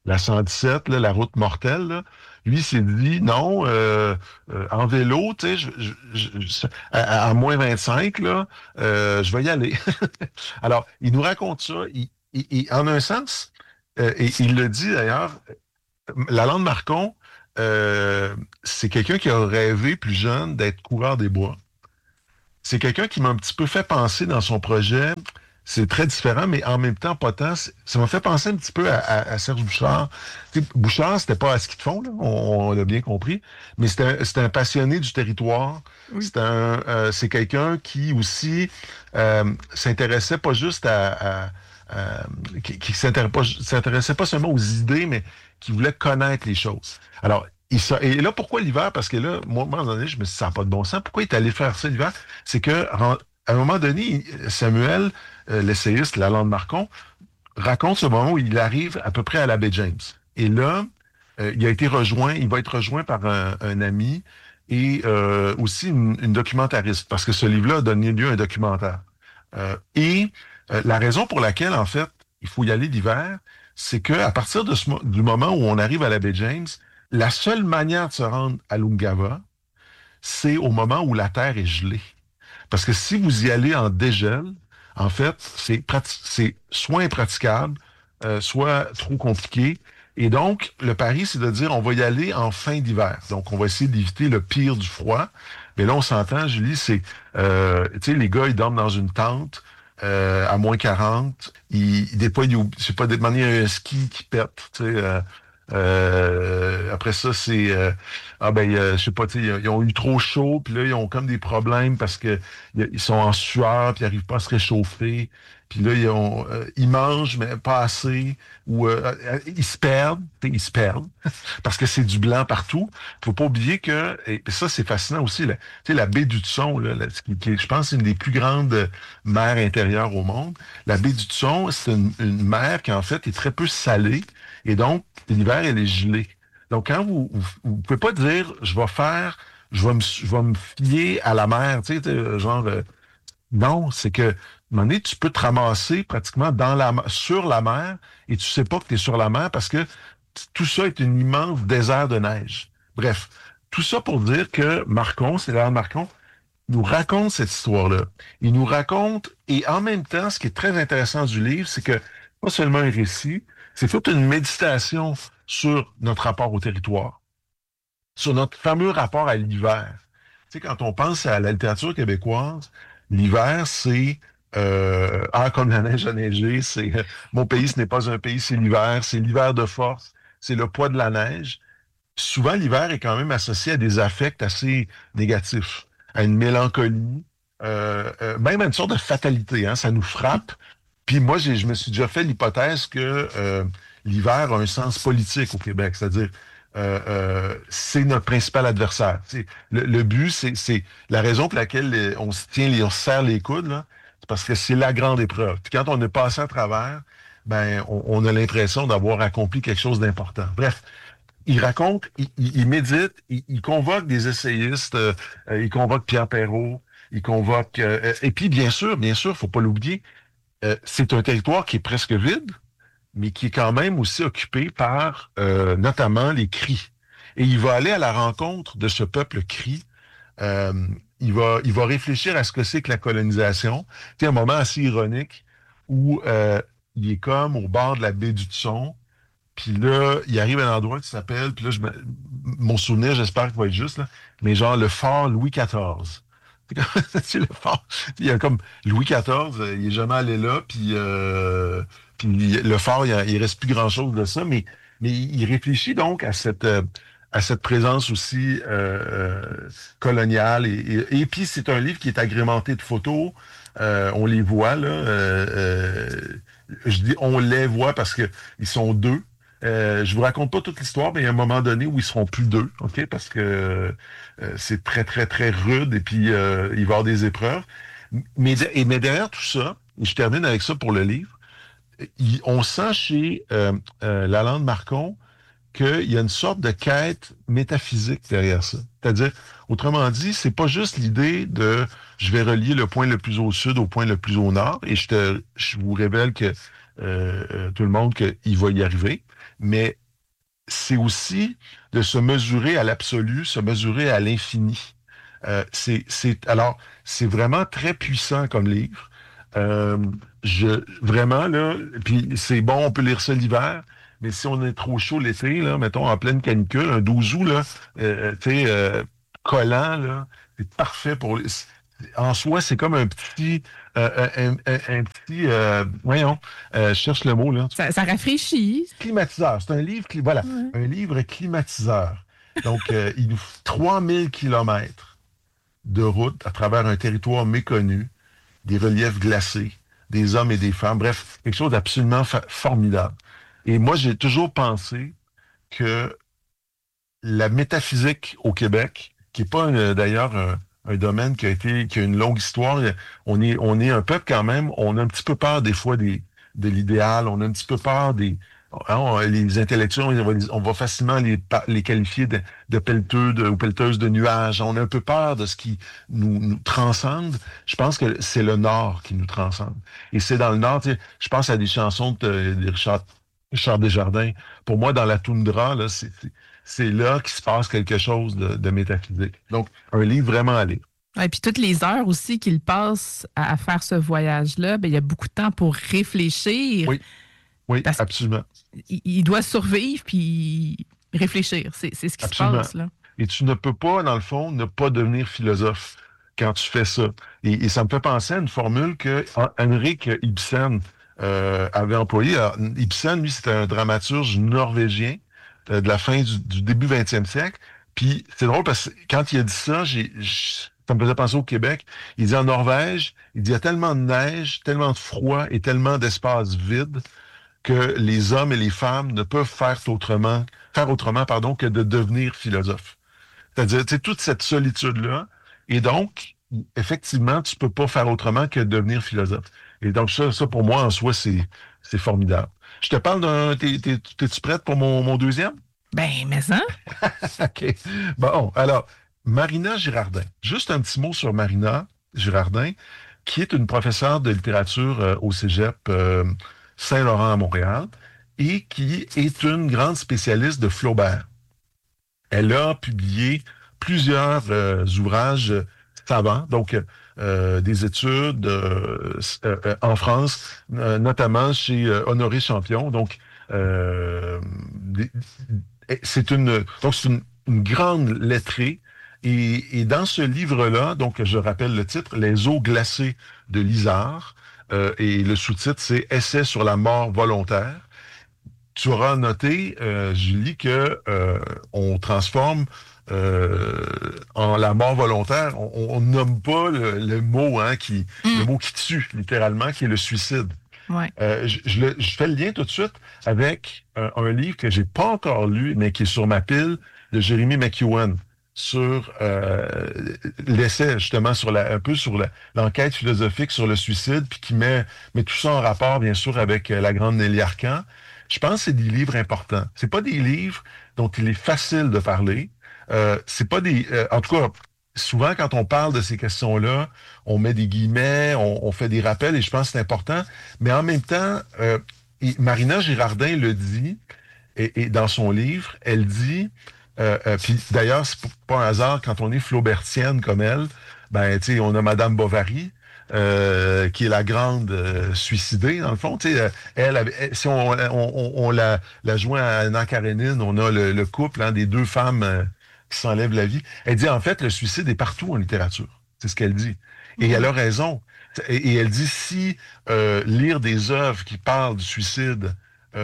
la 117, là, la route mortelle, là. Lui s'est dit, non, en vélo, tu sais, à moins 25, là, je vais y aller. Alors, il nous raconte ça. En un sens, et il le dit d'ailleurs, Lalande Marcon, c'est quelqu'un qui a rêvé plus jeune d'être coureur des bois. C'est quelqu'un qui m'a un petit peu fait penser dans son projet. C'est très différent, mais en même temps, pas tant. Ça m'a fait penser un petit peu à Serge Bouchard. Tu sais, Bouchard, c'était pas à ski de fond, là, on l'a bien compris, mais c'était un passionné du territoire. Oui. C'est quelqu'un qui aussi s'intéressait pas juste qui s'intéressait pas seulement aux idées, mais qui voulait connaître les choses. Alors, et là, pourquoi l'hiver? Parce que là, moi, à un moment donné, je me suis dit, ça n'a pas de bon sens. Pourquoi il est allé faire ça l'hiver? C'est que, à un moment donné, Samuel, l'essayiste Lalande Marcon, raconte ce moment où il arrive à peu près à la baie James. Et là, il va être rejoint par un ami et aussi une documentariste, parce que ce livre-là a donné lieu à un documentaire. La raison pour laquelle, en fait, il faut y aller l'hiver, c'est que à partir du moment où on arrive à la baie James, la seule manière de se rendre à L'Ungava, c'est au moment où la terre est gelée. Parce que si vous y allez en dégel, en fait, c'est soit impraticable, soit trop compliqué. Et donc, le pari, c'est de dire, on va y aller en fin d'hiver. Donc, on va essayer d'éviter le pire du froid. Mais là, on s'entend, Julie, tu sais, les gars, ils dorment dans une tente à moins 40. Des fois, c'est pas de manière un ski qui pète, tu sais. Après ça, c'est je sais pas, ils ont eu trop chaud, puis là, ils ont comme des problèmes parce que ils sont en sueur, puis ils n'arrivent pas à se réchauffer. Puis là, ils mangent, mais pas assez, ou ils se perdent, parce que c'est du blanc partout. Faut pas oublier que, et ça, c'est fascinant aussi, la baie d'Hudson, qui je pense, c'est une des plus grandes mers intérieures au monde. La baie d'Hudson, c'est une mer qui, en fait, est très peu salée, et donc, l'hiver, elle est gelée. Donc, quand vous pouvez pas dire, je vais me fier à la mer, tu sais, genre, non, c'est que, à un moment donné, tu peux te ramasser pratiquement sur la mer, et tu sais pas que tu es sur la mer parce que tout ça est un immense désert de neige. Bref, tout ça pour dire que c'est Lalande Marcon, nous raconte cette histoire-là. Il nous raconte, et en même temps, ce qui est très intéressant du livre, c'est que, pas seulement un récit, c'est toute une méditation sur notre rapport au territoire, sur notre fameux rapport à l'hiver. Tu sais, quand on pense à la littérature québécoise, l'hiver, c'est comme la neige a neigé, c'est mon pays, ce n'est pas un pays, c'est l'hiver de force, c'est le poids de la neige. Souvent, l'hiver est quand même associé à des affects assez négatifs, à une mélancolie, même à une sorte de fatalité, hein, ça nous frappe. Puis moi, je me suis déjà fait l'hypothèse que l'hiver a un sens politique au Québec, c'est-à-dire c'est notre principal adversaire. Le but, c'est la raison pour laquelle on se serre les coudes, là, c'est parce que c'est la grande épreuve. Puis quand on est passé à travers, on a l'impression d'avoir accompli quelque chose d'important. Bref, il raconte, il médite, il convoque des essayistes, il convoque Pierre Perrault, il convoque... et puis, bien sûr, faut pas l'oublier, c'est un territoire qui est presque vide, mais qui est quand même aussi occupé par notamment les Cris. Et il va aller à la rencontre de ce peuple Cri. Il va réfléchir à ce que c'est que la colonisation. C'est un moment assez ironique où il est comme au bord de la baie d'Hudson. Puis là, il arrive à un endroit qui s'appelle, puis là, mon souvenir, j'espère qu'il va être juste, là, mais genre le fort Louis XIV. C'est le fort. Il y a comme Louis XIV, il est jamais allé là, puis le fort, il reste plus grand-chose de ça, mais il réfléchit donc à cette présence aussi coloniale. Et puis, c'est un livre qui est agrémenté de photos. On les voit, là. Je dis on les voit parce que ils sont deux. Je vous raconte pas toute l'histoire, mais il y a un moment donné où ils seront plus deux, OK? Parce que c'est très, très, très rude et puis il va y avoir des épreuves. Mais derrière tout ça, et je termine avec ça pour le livre, on sent chez Lalande Marcon qu'il y a une sorte de quête métaphysique derrière ça. C'est-à-dire, autrement dit, c'est pas juste l'idée de je vais relier le point le plus au sud au point le plus au nord, et je vous révèle que tout le monde qu'il va y arriver, mais c'est aussi de se mesurer à l'absolu, se mesurer à l'infini. Alors, c'est vraiment très puissant comme livre. Vraiment, là, puis c'est bon, on peut lire ça l'hiver, mais si on est trop chaud l'été, là, mettons en pleine canicule, un 12 août, là, collant, là, c'est parfait pour... En soi, c'est comme un petit... voyons, je cherche le mot, là.
Ça rafraîchit.
Climatiseur. C'est un livre, voilà, un livre climatiseur. Donc, il nous faut 3000 kilomètres de route à travers un territoire méconnu, des reliefs glacés, des hommes et des femmes, bref, quelque chose d'absolument formidable. Et moi, j'ai toujours pensé que la métaphysique au Québec, qui n'est pas d'ailleurs un domaine qui a une longue histoire, on est un peuple quand même, on a un petit peu peur des fois de l'idéal, on a un petit peu peur les intellectuels, on va facilement les qualifier de pelleteux ou pelleteuses de nuages. On a un peu peur de ce qui nous transcende. Je pense que c'est le Nord qui nous transcende. Et c'est dans le Nord, je pense à des chansons de Richard Desjardins. Pour moi, dans la toundra, là, c'est là qu'il se passe quelque chose de métaphysique. Donc, un livre vraiment à lire.
Et puis toutes les heures aussi qu'il passe à faire ce voyage-là, il y a beaucoup de temps pour réfléchir.
Oui, absolument.
Il doit survivre puis réfléchir. C'est ce qui
absolument.
Se passe, là.
Et tu ne peux pas, dans le fond, ne pas devenir philosophe quand tu fais ça. Et ça me fait penser à une formule que Henrik Ibsen avait employée. Alors, Ibsen, lui, c'était un dramaturge norvégien de la fin du début 20e siècle. Puis c'est drôle parce que quand il a dit ça, ça me faisait penser au Québec. Il dit en Norvège, il y a tellement de neige, tellement de froid et tellement d'espace vide que les hommes et les femmes ne peuvent faire autrement que de devenir philosophes. C'est-à-dire, tu sais, toute cette solitude-là. Et donc, effectivement, tu peux pas faire autrement que de devenir philosophe. Et donc, ça pour moi, en soi, c'est formidable. Je te parle t'es-tu prête pour mon deuxième?
Mais ça.
OK. Bon, alors, Marina Girardin. Juste un petit mot sur Marina Girardin, qui est une professeure de littérature au cégep Saint-Laurent à Montréal et qui est une grande spécialiste de Flaubert. Elle a publié plusieurs ouvrages savants, donc des études en France, notamment chez Honoré Champion. Donc, c'est une grande lettrée. Et dans ce livre-là, donc je rappelle le titre, Les eaux glacées de l'Isard, et le sous-titre, c'est Essai sur la mort volontaire. Tu auras noté, Julie, que on transforme en la mort volontaire, on nomme pas le mot le mot qui tue, littéralement, qui est le suicide.
Ouais.
Je fais le lien tout de suite avec un livre que j'ai pas encore lu, mais qui est sur ma pile, de Jeremy McEwen, sur l'essai, justement, un peu sur l'enquête philosophique sur le suicide, puis qui met tout ça en rapport, bien sûr, avec la grande Nelly Arcan. Je pense que c'est des livres importants. C'est pas des livres dont il est facile de parler. C'est pas des... en tout cas, souvent, quand on parle de ces questions-là, on met des guillemets, on fait des rappels, et je pense que c'est important. Mais en même temps, Marina Girardin le dit, et dans son livre, elle dit... puis d'ailleurs, c'est pas un hasard, quand on est flaubertienne comme elle, tu sais, on a Madame Bovary, qui est la grande suicidée, dans le fond. Tu sais, si on la joint à Anna Karénine, on a le couple des deux femmes qui s'enlèvent la vie. Elle dit, en fait, le suicide est partout en littérature. C'est ce qu'elle dit. Et elle a raison. Et elle dit, si lire des œuvres qui parlent du suicide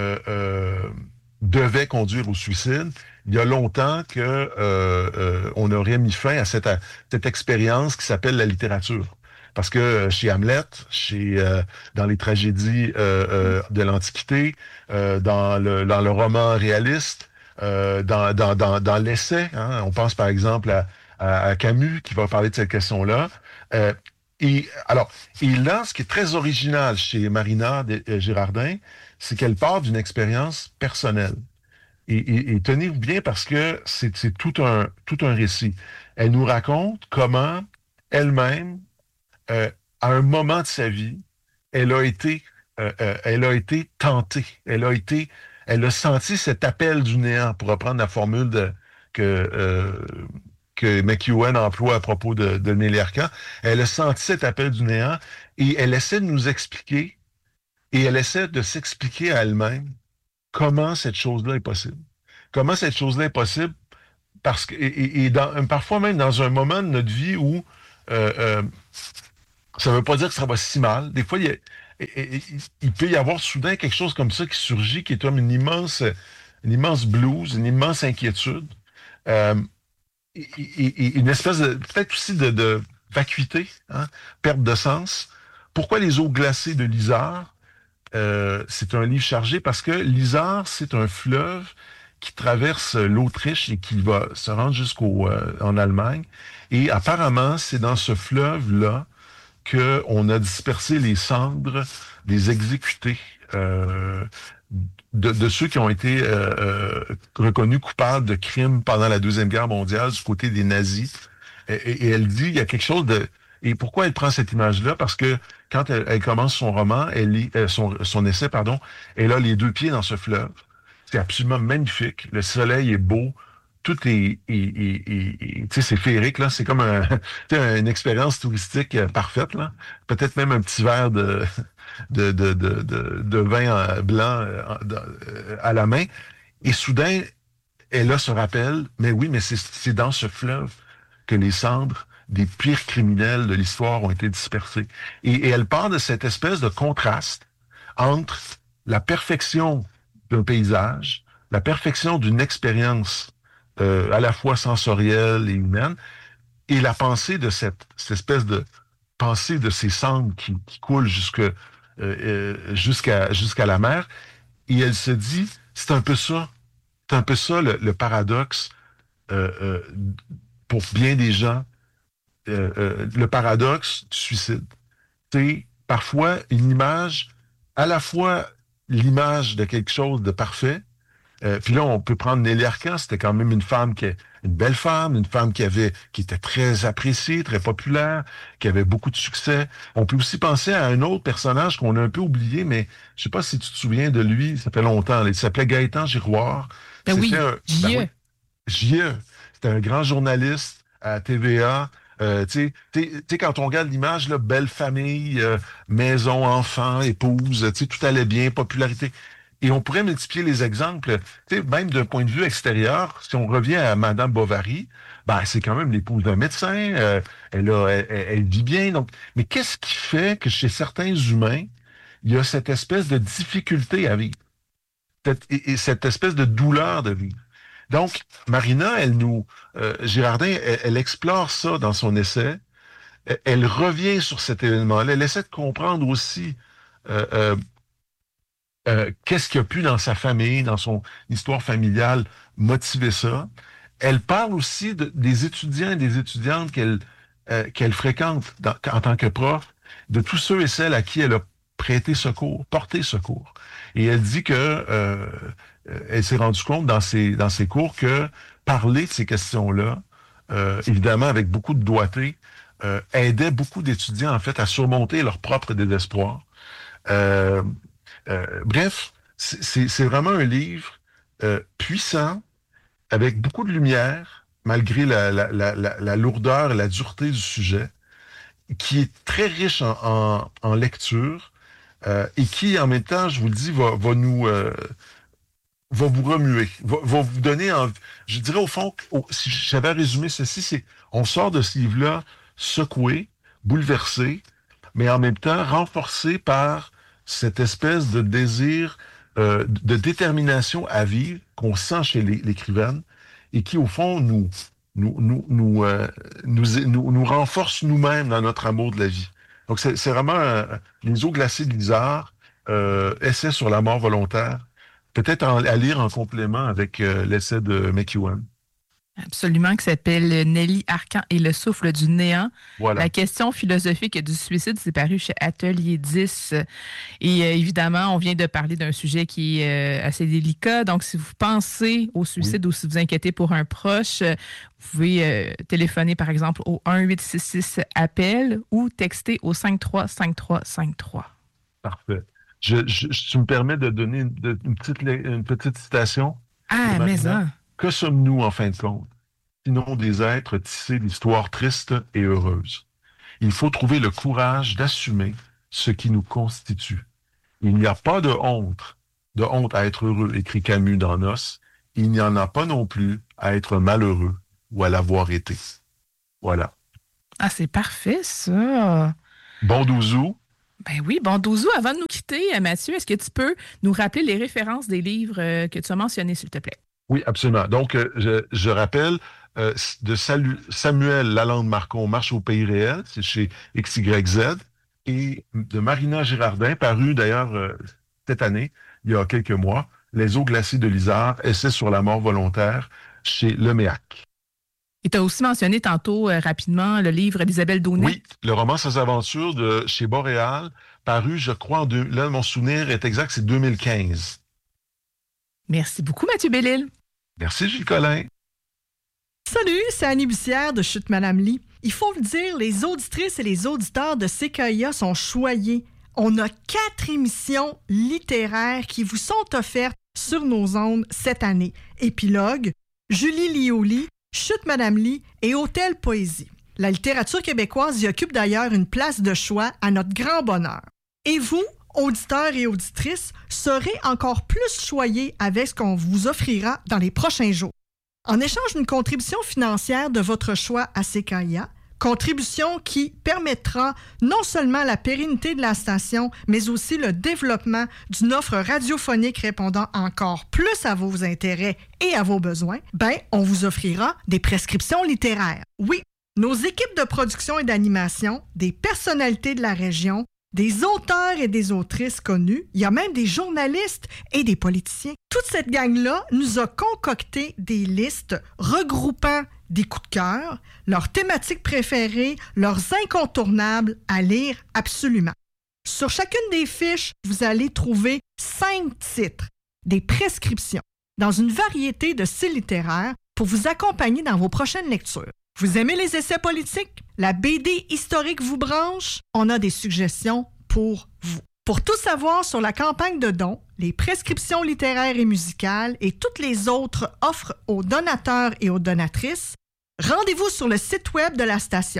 devait conduire au suicide, il y a longtemps que on aurait mis fin à cette expérience qui s'appelle la littérature. Parce que chez Hamlet, dans les tragédies de l'Antiquité, dans le roman réaliste, dans l'essai, on pense par exemple à Camus qui va parler de cette question-là. Et là, ce qui est très original chez Marina Girardin, c'est qu'elle part d'une expérience personnelle. Et tenez-vous bien parce que c'est tout un récit. Elle nous raconte comment elle-même, à un moment de sa vie, elle a été elle a été tentée. Elle a senti cet appel du néant, pour reprendre la formule que McEwen emploie à propos de Nelly Arcan. Elle a senti cet appel du néant et elle essaie de nous expliquer et elle essaie de s'expliquer à elle-même comment cette chose-là est possible. Comment cette chose-là est possible parce que parfois même dans un moment de notre vie où ça ne veut pas dire que ça va si mal. Des fois, il peut y avoir soudain quelque chose comme ça qui surgit, qui est comme une immense blues, une immense inquiétude. Et une espèce de, peut-être aussi de vacuité, hein, perte de sens. Pourquoi les eaux glacées de l'Isère? C'est un livre chargé parce que l'Isère, c'est un fleuve qui traverse l'Autriche et qui va se rendre en Allemagne. Et apparemment, c'est dans ce fleuve-là qu'on a dispersé les cendres des exécutés, de ceux qui ont été reconnus coupables de crimes pendant la Deuxième Guerre mondiale du côté des nazis. Et elle dit, il y a quelque chose de... Et pourquoi elle prend cette image-là? Parce que quand elle commence son roman, elle lit son essai, pardon, elle a les deux pieds dans ce fleuve. C'est absolument magnifique. Le soleil est beau. Tout est tu sais, c'est féerique, là. C'est comme une expérience touristique parfaite, là. Peut-être même un petit verre de vin blanc à la main. Et soudain, elle a ce rappel, mais oui, mais c'est dans ce fleuve que les cendres des pires criminels de l'histoire ont été dispersées. Et elle part de cette espèce de contraste entre la perfection d'un paysage, la perfection d'une expérience à la fois sensorielle et humaine, et la pensée de cette espèce de pensée de ces cendres qui coulent jusqu'à la mer. Et elle se dit, c'est un peu ça le paradoxe pour bien des gens, le paradoxe du suicide. C'est parfois une image, à la fois l'image de quelque chose de parfait. Puis là, on peut prendre Nelly Arcan, c'était quand même une belle femme, une femme qui était très appréciée, très populaire, qui avait beaucoup de succès. On peut aussi penser à un autre personnage qu'on a un peu oublié, mais je sais pas si tu te souviens de lui, ça fait longtemps. Il s'appelait Gaëtan Giroir.
J.E.
J.E. C'était un grand journaliste à TVA. Tu sais, quand on regarde l'image, là, belle famille, maison, enfant, épouse, tout allait bien, popularité. Et on pourrait multiplier les exemples, même d'un point de vue extérieur. Si on revient à Madame Bovary, ben c'est quand même l'épouse d'un médecin. Elle vit bien. Donc, mais qu'est-ce qui fait que chez certains humains, il y a cette espèce de difficulté à vivre, cette espèce de douleur de vivre? Donc, Marina, Girardin, elle explore ça dans son essai. Elle revient sur cet événement-là. Elle essaie de comprendre aussi qu'est-ce qu'il y a pu dans sa famille, dans son histoire familiale, motiver ça. Elle parle aussi des étudiants et des étudiantes qu'elle fréquente en tant que prof, de tous ceux et celles à qui elle a prêté secours, porté secours. Et elle dit que elle s'est rendue compte dans ses cours que parler de ces questions-là, évidemment avec beaucoup de doigté, aidait beaucoup d'étudiants en fait à surmonter leur propre désespoir. Bref, c'est vraiment un livre puissant, avec beaucoup de lumière, malgré la lourdeur et la dureté du sujet, qui est très riche en lecture et qui, en même temps, je vous le dis, va vous remuer, va vous donner je dirais au fond, si j'avais résumé ceci, c'est on sort de ce livre-là secoué, bouleversé, mais en même temps renforcé par cette espèce de désir, de détermination à vivre qu'on sent chez l'écrivaine et qui, au fond, nous renforce nous-mêmes dans notre amour de la vie. Donc, c'est vraiment Les eaux glacées de l'Isère, essai sur la mort volontaire, peut-être à lire en complément avec l'essai de McEwen.
Absolument, qui s'appelle Nelly Arcan et le souffle du néant.
Voilà.
La question philosophique du suicide, c'est paru chez Atelier 10. Et évidemment, on vient de parler d'un sujet qui est assez délicat. Donc, si vous pensez au suicide ou si vous inquiétez pour un proche, vous pouvez téléphoner, par exemple, au 1-866-APPEL ou texter au 535353.
Parfait. Tu me permets de donner une petite citation?
Ah, mais ça.
Que sommes-nous, en fin de compte, sinon des êtres tissés d'histoires tristes et heureuses? Il faut trouver le courage d'assumer ce qui nous constitue. Il n'y a pas de honte à être heureux, écrit Camus dans Nos. Il n'y en a pas non plus à être malheureux ou à l'avoir été. Voilà.
Ah, c'est parfait, ça.
Bon douzou.
Ben oui, bon douzou. Avant de nous quitter, Mathieu, est-ce que tu peux nous rappeler les références des livres que tu as mentionnés, s'il te plaît?
Oui, absolument. Donc, je rappelle de Samuel Lalande-Marcon, Marche au pays réel, c'est chez XYZ, et de Marina Girardin, paru d'ailleurs cette année, il y a quelques mois, Les eaux glacées de l'Isère, essai sur la mort volontaire, chez Leméac.
Et tu as aussi mentionné tantôt rapidement le livre d'Isabelle Daunet.
Oui, le roman Sans aventure de chez Boréal, paru, je crois, là, mon souvenir est exact, c'est 2015.
Merci beaucoup, Mathieu Bellil.
Merci, Gilles Collin.
Salut, c'est Annie Bussière de Chute Madame Lee. Il faut le dire, les auditrices et les auditeurs de CKIA sont choyés. On a 4 émissions littéraires qui vous sont offertes sur nos ondes cette année. Épilogue, Julie Lioli, Chute Madame Lee et Hôtel Poésie. La littérature québécoise y occupe d'ailleurs une place de choix à notre grand bonheur. Et vous, auditeurs et auditrices, serez encore plus choyés avec ce qu'on vous offrira dans les prochains jours. En échange d'une contribution financière de votre choix à CKIA, contribution qui permettra non seulement la pérennité de la station, mais aussi le développement d'une offre radiophonique répondant encore plus à vos intérêts et à vos besoins, on vous offrira des prescriptions littéraires. Oui, nos équipes de production et d'animation, des personnalités de la région, des auteurs et des autrices connus, il y a même des journalistes et des politiciens. Toute cette gang-là nous a concocté des listes regroupant des coups de cœur, leurs thématiques préférées, leurs incontournables à lire absolument. Sur chacune des fiches, vous allez trouver 5 titres, des prescriptions, dans une variété de styles littéraires pour vous accompagner dans vos prochaines lectures. Vous aimez les essais politiques? La BD historique vous branche? On a des suggestions pour vous. Pour tout savoir sur la campagne de dons, les prescriptions littéraires et musicales et toutes les autres offres aux donateurs et aux donatrices, rendez-vous sur le site web de la station,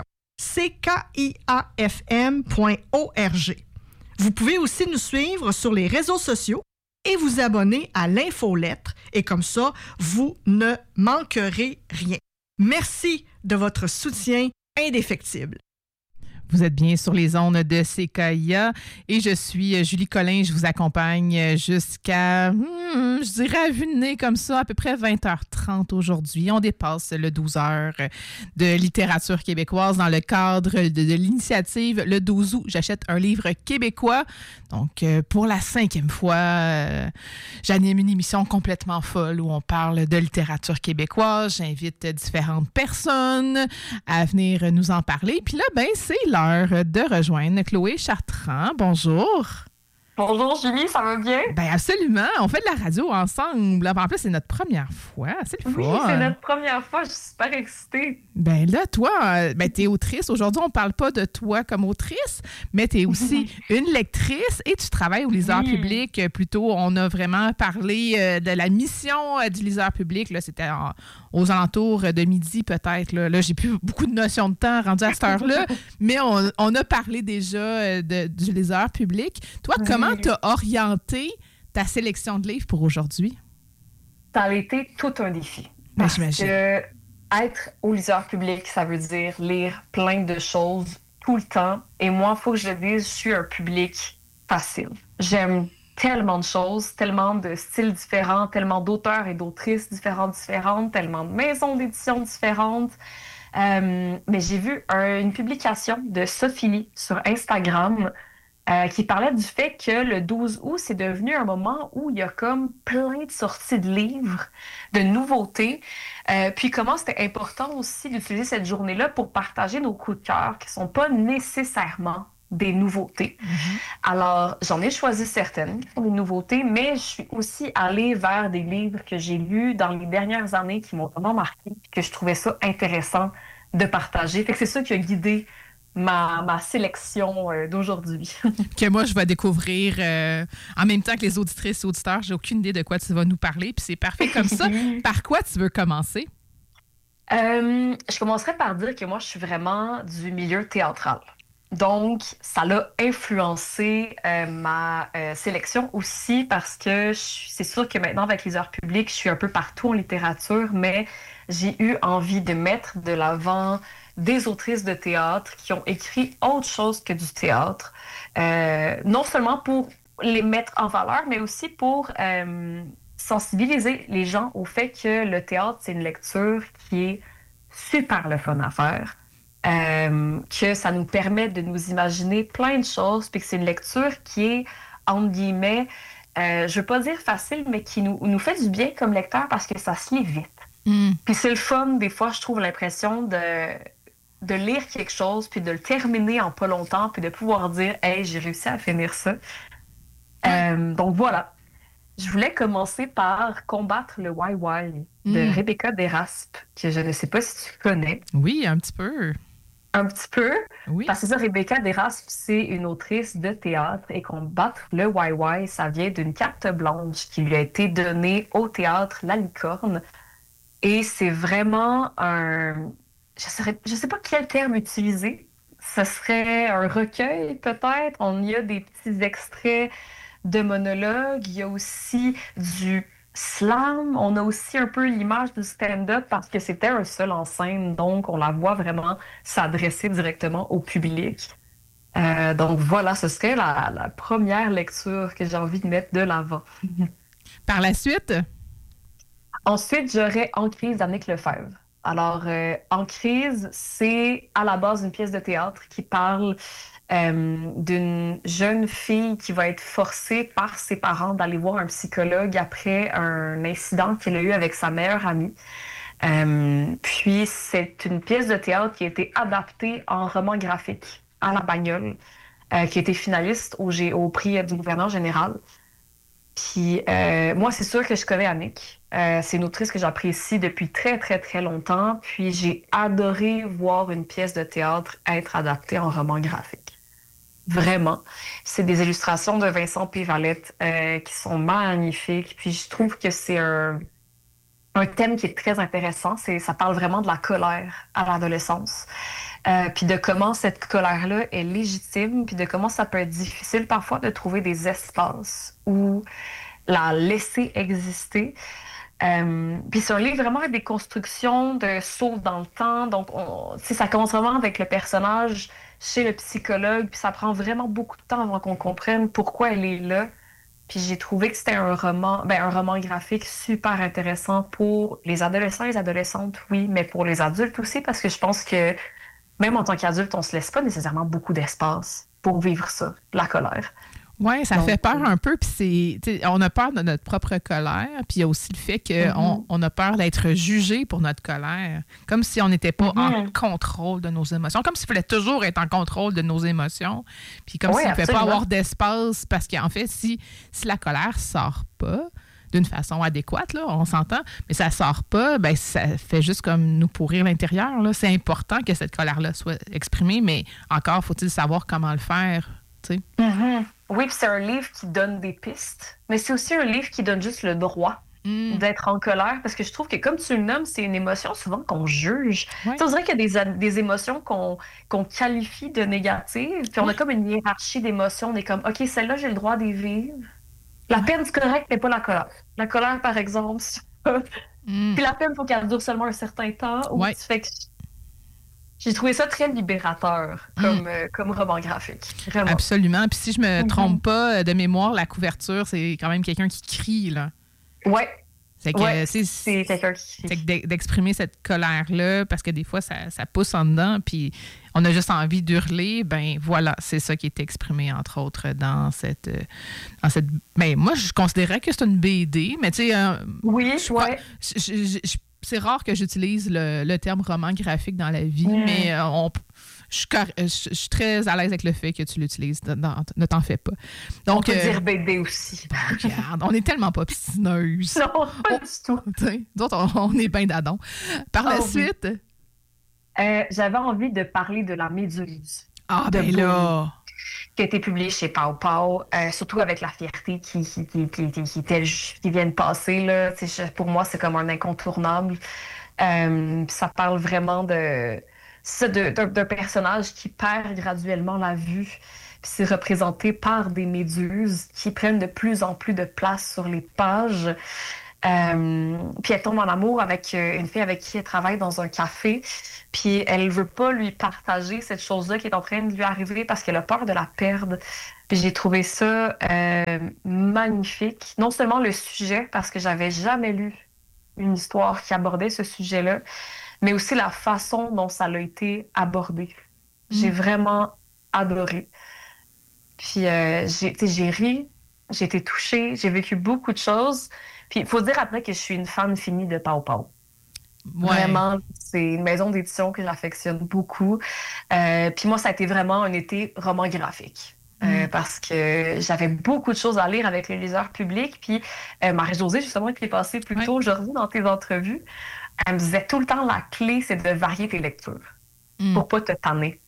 ckiafm.org. Vous pouvez aussi nous suivre sur les réseaux sociaux et vous abonner à l'infolettre, et comme ça, vous ne manquerez rien. Merci de votre soutien indéfectible.
Vous êtes bien sur les ondes de CKIA et je suis Julie Collin. Je vous accompagne jusqu'à, je dirais à vue de nez comme ça, à peu près 20h30 aujourd'hui. On dépasse le 12h de littérature québécoise dans le cadre de l'initiative Le 12 août. J'achète un livre québécois. Donc, pour la 5e fois, j'anime une émission complètement folle où on parle de littérature québécoise. J'invite différentes personnes à venir nous en parler. Puis là, c'est l'heure de rejoindre Chloé Chartrand. Bonjour.
Bonjour Julie, ça va bien?
Absolument. On fait de la radio ensemble. En plus, c'est notre première fois. C'est le fun.
Oui, c'est notre première fois. Je suis super excitée.
Là, toi, t'es autrice. Aujourd'hui, on parle pas de toi comme autrice, mais t'es aussi une lectrice et tu travailles au liseur public. Plutôt, on a vraiment parlé de la mission du liseur public. Là, c'était aux alentours de midi, peut-être. Là, j'ai plus beaucoup de notions de temps rendu à cette heure-là, mais on a parlé déjà du liseur public. Toi, comment t'as orienté ta sélection de livres pour aujourd'hui?
Ça a été tout un défi. Parce que être au liseur public, ça veut dire lire plein de choses tout le temps. Et moi, il faut que je le dise, je suis un public facile. J'aime tellement de choses, tellement de styles différents, tellement d'auteurs et d'autrices différentes, tellement de maisons d'édition différentes. Mais j'ai vu une publication de Sophie sur Instagram qui parlait du fait que le 12 août, c'est devenu un moment où il y a comme plein de sorties de livres, de nouveautés, puis comment c'était important aussi d'utiliser cette journée-là pour partager nos coups de cœur qui ne sont pas nécessairement des nouveautés. Alors, j'en ai choisi certaines qui sont des nouveautés, mais je suis aussi allée vers des livres que j'ai lus dans les dernières années qui m'ont vraiment marqué, que je trouvais ça intéressant de partager. Fait que c'est ça qui a guidé ma sélection d'aujourd'hui.
Que moi, je vais découvrir en même temps que les auditrices et auditeurs. J'ai aucune idée de quoi tu vas nous parler, puis c'est parfait comme ça. Par quoi tu veux commencer?
Je commencerai par dire que moi, je suis vraiment du milieu théâtral. Donc, ça l'a influencé ma sélection aussi parce que c'est sûr que maintenant, avec les heures publiques, je suis un peu partout en littérature, mais j'ai eu envie de mettre de l'avant des autrices de théâtre qui ont écrit autre chose que du théâtre. Non seulement pour les mettre en valeur, mais aussi pour sensibiliser les gens au fait que le théâtre, c'est une lecture qui est super le fun à faire. Que ça nous permet de nous imaginer plein de choses, puis que c'est une lecture qui est, entre guillemets, je veux pas dire facile, mais qui nous fait du bien comme lecteur parce que ça se lit vite. Puis c'est le fun, des fois, je trouve l'impression de lire quelque chose, puis de le terminer en pas longtemps, puis de pouvoir dire « Hey, j'ai réussi à finir ça ». Donc voilà. Je voulais commencer par Combattre le Wai-Wai de Rebecca Deraspe, que je ne sais pas si tu connais.
Oui, un petit peu.
Un petit peu?
Oui.
Parce que ça, Rebecca Deraspe, c'est une autrice de théâtre et Combattre le Wai-Wai, ça vient d'une carte blanche qui lui a été donnée au théâtre La Licorne. Et c'est vraiment un... Je sais pas quel terme utiliser. Ce serait un recueil, peut-être. On y a des petits extraits de monologues. Il y a aussi du slam. On a aussi un peu l'image du stand-up parce que c'était un seul en scène. Donc, on la voit vraiment s'adresser directement au public. Donc, voilà, ce serait la première lecture que j'ai envie de mettre de l'avant.
Par la suite?
Ensuite, j'aurais En crise d'Annick Lefebvre. Alors, En crise, c'est à la base une pièce de théâtre qui parle d'une jeune fille qui va être forcée par ses parents d'aller voir un psychologue après un incident qu'elle a eu avec sa meilleure amie. Puis, c'est une pièce de théâtre qui a été adaptée en roman graphique à la Bagnole, qui a été finaliste au prix du gouverneur général. Puis, moi, c'est sûr que je connais Annick. C'est une autrice que j'apprécie depuis très, très, très longtemps. Puis, j'ai adoré voir une pièce de théâtre être adaptée en roman graphique. Vraiment. C'est des illustrations de Vincent P. Valette qui sont magnifiques. Puis, je trouve que c'est un thème qui est très intéressant. Ça parle vraiment de la colère à l'adolescence. Puis de comment cette colère-là est légitime, puis de comment ça peut être difficile parfois de trouver des espaces où la laisser exister. Puis c'est un livre vraiment avec des constructions de sauts dans le temps. Donc, ça commence vraiment avec le personnage chez le psychologue, puis ça prend vraiment beaucoup de temps avant qu'on comprenne pourquoi elle est là. Puis j'ai trouvé que c'était un roman graphique super intéressant pour les adolescents et les adolescentes, oui, mais pour les adultes aussi, parce que je pense que même en tant qu'adulte, on se laisse pas nécessairement beaucoup d'espace pour vivre ça, la colère.
Oui, ça fait peur un peu, puis on a peur de notre propre colère, puis il y a aussi le fait qu'on on a peur d'être jugé pour notre colère, comme si on n'était pas en contrôle de nos émotions, comme s'il fallait toujours être en contrôle de nos émotions, puis comme s'il ne pouvait pas avoir d'espace, parce qu'en fait, si la colère sort pas d'une façon adéquate, là, on s'entend, mais ça sort pas, ben ça fait juste comme nous pourrir l'intérieur. Là. C'est important que cette colère-là soit exprimée, mais encore, faut-il savoir comment le faire, tu sais.
Oui, puis c'est un livre qui donne des pistes, mais c'est aussi un livre qui donne juste le droit d'être en colère, parce que je trouve que, comme tu le nommes, c'est une émotion souvent qu'on juge. Ouais. On dirait qu'il y a des émotions qu'on qualifie de négatives, puis on a comme une hiérarchie d'émotions. On est comme, OK, celle-là, j'ai le droit d'y vivre. La peine, c'est correct, mais pas la colère. La colère, par exemple, puis la peine, il faut qu'elle dure seulement un certain temps. Fait que j'ai trouvé ça très libérateur comme roman graphique. Vraiment.
Absolument. Puis si je me trompe pas, de mémoire, la couverture, c'est quand même quelqu'un qui crie, là.
Oui.
C'est
quelqu'un qui crie.
D'exprimer cette colère-là, parce que des fois, ça pousse en dedans, puis on a juste envie d'hurler, ben voilà, c'est ça qui est exprimé, entre autres, dans cette ben, moi, je considérais que c'est une BD, mais tu sais... c'est rare que j'utilise le terme roman graphique dans la vie, mais je suis très à l'aise avec le fait que tu l'utilises. Ne t'en fais pas. Donc,
on peut dire BD aussi.
Regarde, on est tellement pas piscineuses.
Non, pas du tout.
D'autres, on est bien dadon. Par la suite...
J'avais envie de parler de La Méduse.
Ah, ben là!
Qui a été publié chez Pow Pow, surtout avec la fierté qui vient de passer. Là. Pour moi, c'est comme un incontournable. Ça parle vraiment d'un personnage qui perd graduellement la vue. Puis c'est représenté par des méduses qui prennent de plus en plus de place sur les pages. Puis elle tombe en amour avec une fille avec qui elle travaille dans un café. Puis elle veut pas lui partager cette chose-là qui est en train de lui arriver parce qu'elle a peur de la perdre. Puis j'ai trouvé ça magnifique. Non seulement le sujet, parce que j'avais jamais lu une histoire qui abordait ce sujet-là, mais aussi la façon dont ça a été abordé. J'ai vraiment adoré. Puis j'ai ri, j'ai été touchée, j'ai vécu beaucoup de choses. Puis il faut dire après que je suis une fan finie de Pow Pow. Ouais. Vraiment, c'est une maison d'édition que j'affectionne beaucoup. Puis moi, ça a été vraiment un été roman graphique. Parce que j'avais beaucoup de choses à lire avec le liseur public. Puis Marie-Josée, justement, qui est passée plus tôt aujourd'hui dans tes entrevues, elle me disait tout le temps, la clé, c'est de varier tes lectures pour pas te tanner.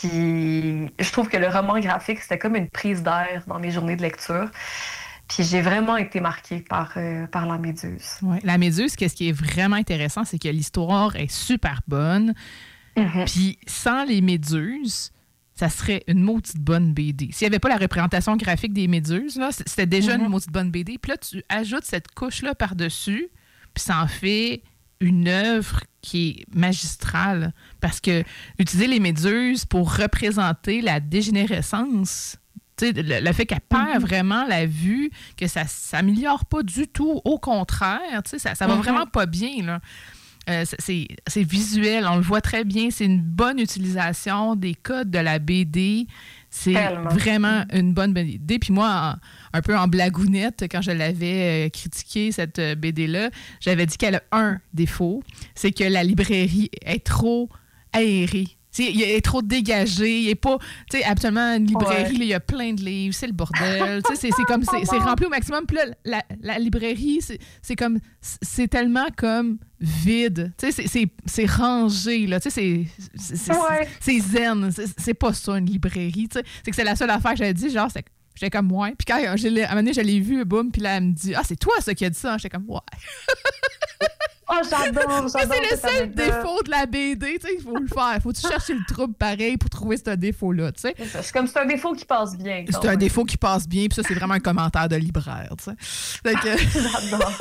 Puis je trouve que le roman graphique, c'était comme une prise d'air dans mes journées de lecture. Puis j'ai vraiment été marquée par La Méduse.
Ouais. La Méduse, ce qui est vraiment intéressant, c'est que l'histoire est super bonne. Puis sans les méduses, ça serait une maudite bonne BD. S'il n'y avait pas la représentation graphique des méduses, là, c'était déjà une maudite bonne BD. Puis là, tu ajoutes cette couche-là par-dessus, puis ça en fait une œuvre qui est magistrale. Parce que utiliser les méduses pour représenter la dégénérescence, le fait qu'elle perd vraiment la vue, que ça ne s'améliore pas du tout, au contraire, ça va vraiment pas bien, là. C'est visuel, on le voit très bien, c'est une bonne utilisation des codes de la BD. C'est vraiment une bonne BD. Puis moi, un peu en blagounette, quand je l'avais critiqué, cette BD-là, j'avais dit qu'elle a un défaut, c'est que la librairie est trop aérée. Il est trop dégagé, il est pas... Absolument, une librairie, là, il y a plein de livres, c'est le bordel. C'est comme... C'est rempli au maximum. Puis là, la librairie, c'est comme... C'est tellement comme vide. C'est rangé, là. C'est zen. C'est pas ça, une librairie. C'est que c'est la seule affaire que j'avais dit, genre, j'étais comme, ouais. Puis quand à un moment donné, je l'ai vu, boum, puis là, elle me dit, ah, c'est toi, ça, qui a dit ça. J'étais comme, ouais.
Oh, j'adore.
C'est le seul défaut de la BD, il faut le faire. Il faut chercher le trouble pareil pour trouver ce défaut-là, tu sais.
C'est comme c'est un défaut qui passe bien.
C'est un défaut qui passe bien, puis ça, c'est vraiment un commentaire de libraire, tu sais.
J'adore.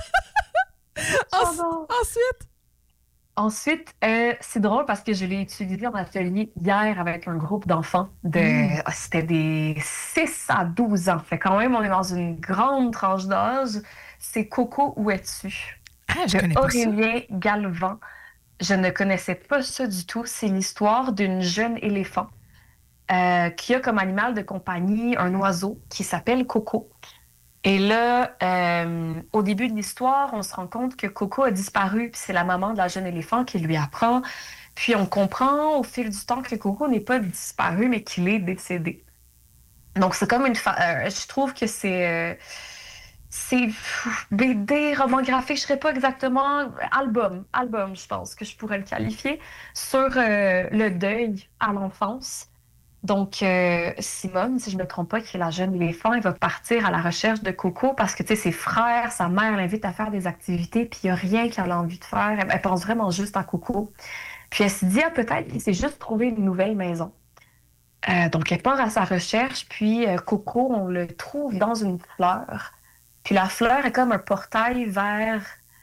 Ensuite, c'est drôle parce que je l'ai utilisé en atelier hier avec un groupe d'enfants. C'était des 6 à 12 ans. Fait quand même, on est dans une grande tranche d'âge. C'est Coco, où es-tu?
Ah, je connais pas
Aurélien Galvan. Je ne connaissais pas ça du tout. C'est l'histoire d'une jeune éléphant qui a comme animal de compagnie un oiseau qui s'appelle Coco. Et là, au début de l'histoire, on se rend compte que Coco a disparu, puis c'est la maman de la jeune éléphant qui lui apprend. Puis on comprend au fil du temps que Coco n'est pas disparu, mais qu'il est décédé. Donc c'est comme je trouve que c'est BD, roman graphique, je ne serais pas exactement... Album, je pense que je pourrais le qualifier, sur le deuil à l'enfance. Donc, Simone, si je ne me trompe pas, qui est la jeune éléphant, elle va partir à la recherche de Coco parce que, ses frères, sa mère l'invite à faire des activités, puis il n'y a rien qu'elle a envie de faire. Elle pense vraiment juste à Coco. Puis elle se dit, peut-être qu'il s'est juste trouvé une nouvelle maison. Donc, elle part à sa recherche, puis Coco, on le trouve dans une fleur. Puis la fleur est comme un portail vers...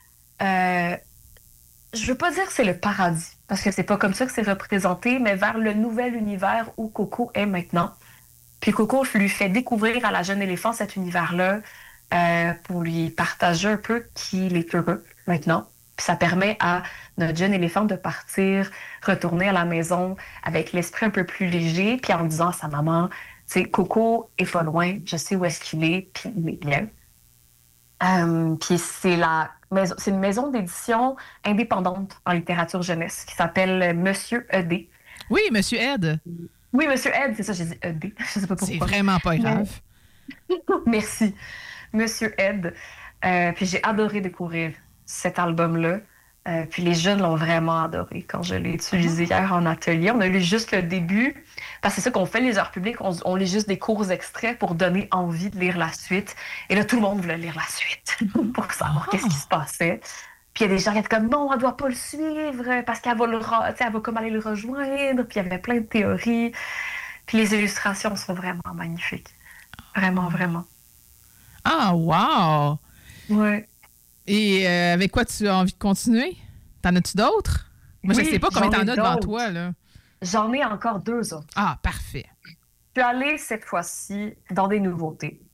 je veux pas dire que c'est le paradis, parce que c'est pas comme ça que c'est représenté, mais vers le nouvel univers où Coco est maintenant. Puis Coco lui fait découvrir à la jeune éléphant cet univers-là pour lui partager un peu qu'il est heureux maintenant. Puis ça permet à notre jeune éléphant de partir, retourner à la maison avec l'esprit un peu plus léger, puis en disant à sa maman, Coco est pas loin, je sais où est-ce qu'il est, puis il est bien. Puis c'est une maison d'édition indépendante en littérature jeunesse qui s'appelle Monsieur Ed.
Oui, Monsieur Ed.
Oui, Monsieur Ed, c'est ça, j'ai dit Ed. Je sais pas pourquoi.
C'est vraiment pas grave.
Merci. Monsieur Ed. Puis j'ai adoré découvrir cet album-là. Puis les jeunes l'ont vraiment adoré quand je l'ai utilisé hier en atelier. On a lu juste le début, parce que c'est ça qu'on fait, les heures publiques, on lit juste des courts extraits pour donner envie de lire la suite. Et là, tout le monde voulait lire la suite pour savoir qu'est-ce qui se passait. Puis il y a des gens qui étaient comme, non, elle ne doit pas le suivre parce qu'elle va, elle va comme aller le rejoindre. Puis il y avait plein de théories. Puis les illustrations sont vraiment magnifiques. Vraiment, vraiment.
Ah, wow!
Ouais.
Et avec quoi tu as envie de continuer? T'en as-tu d'autres? Moi, je ne sais pas combien t'en as devant toi, là.
J'en ai encore 2 autres.
Ah, parfait.
Je suis allée cette fois-ci dans des nouveautés.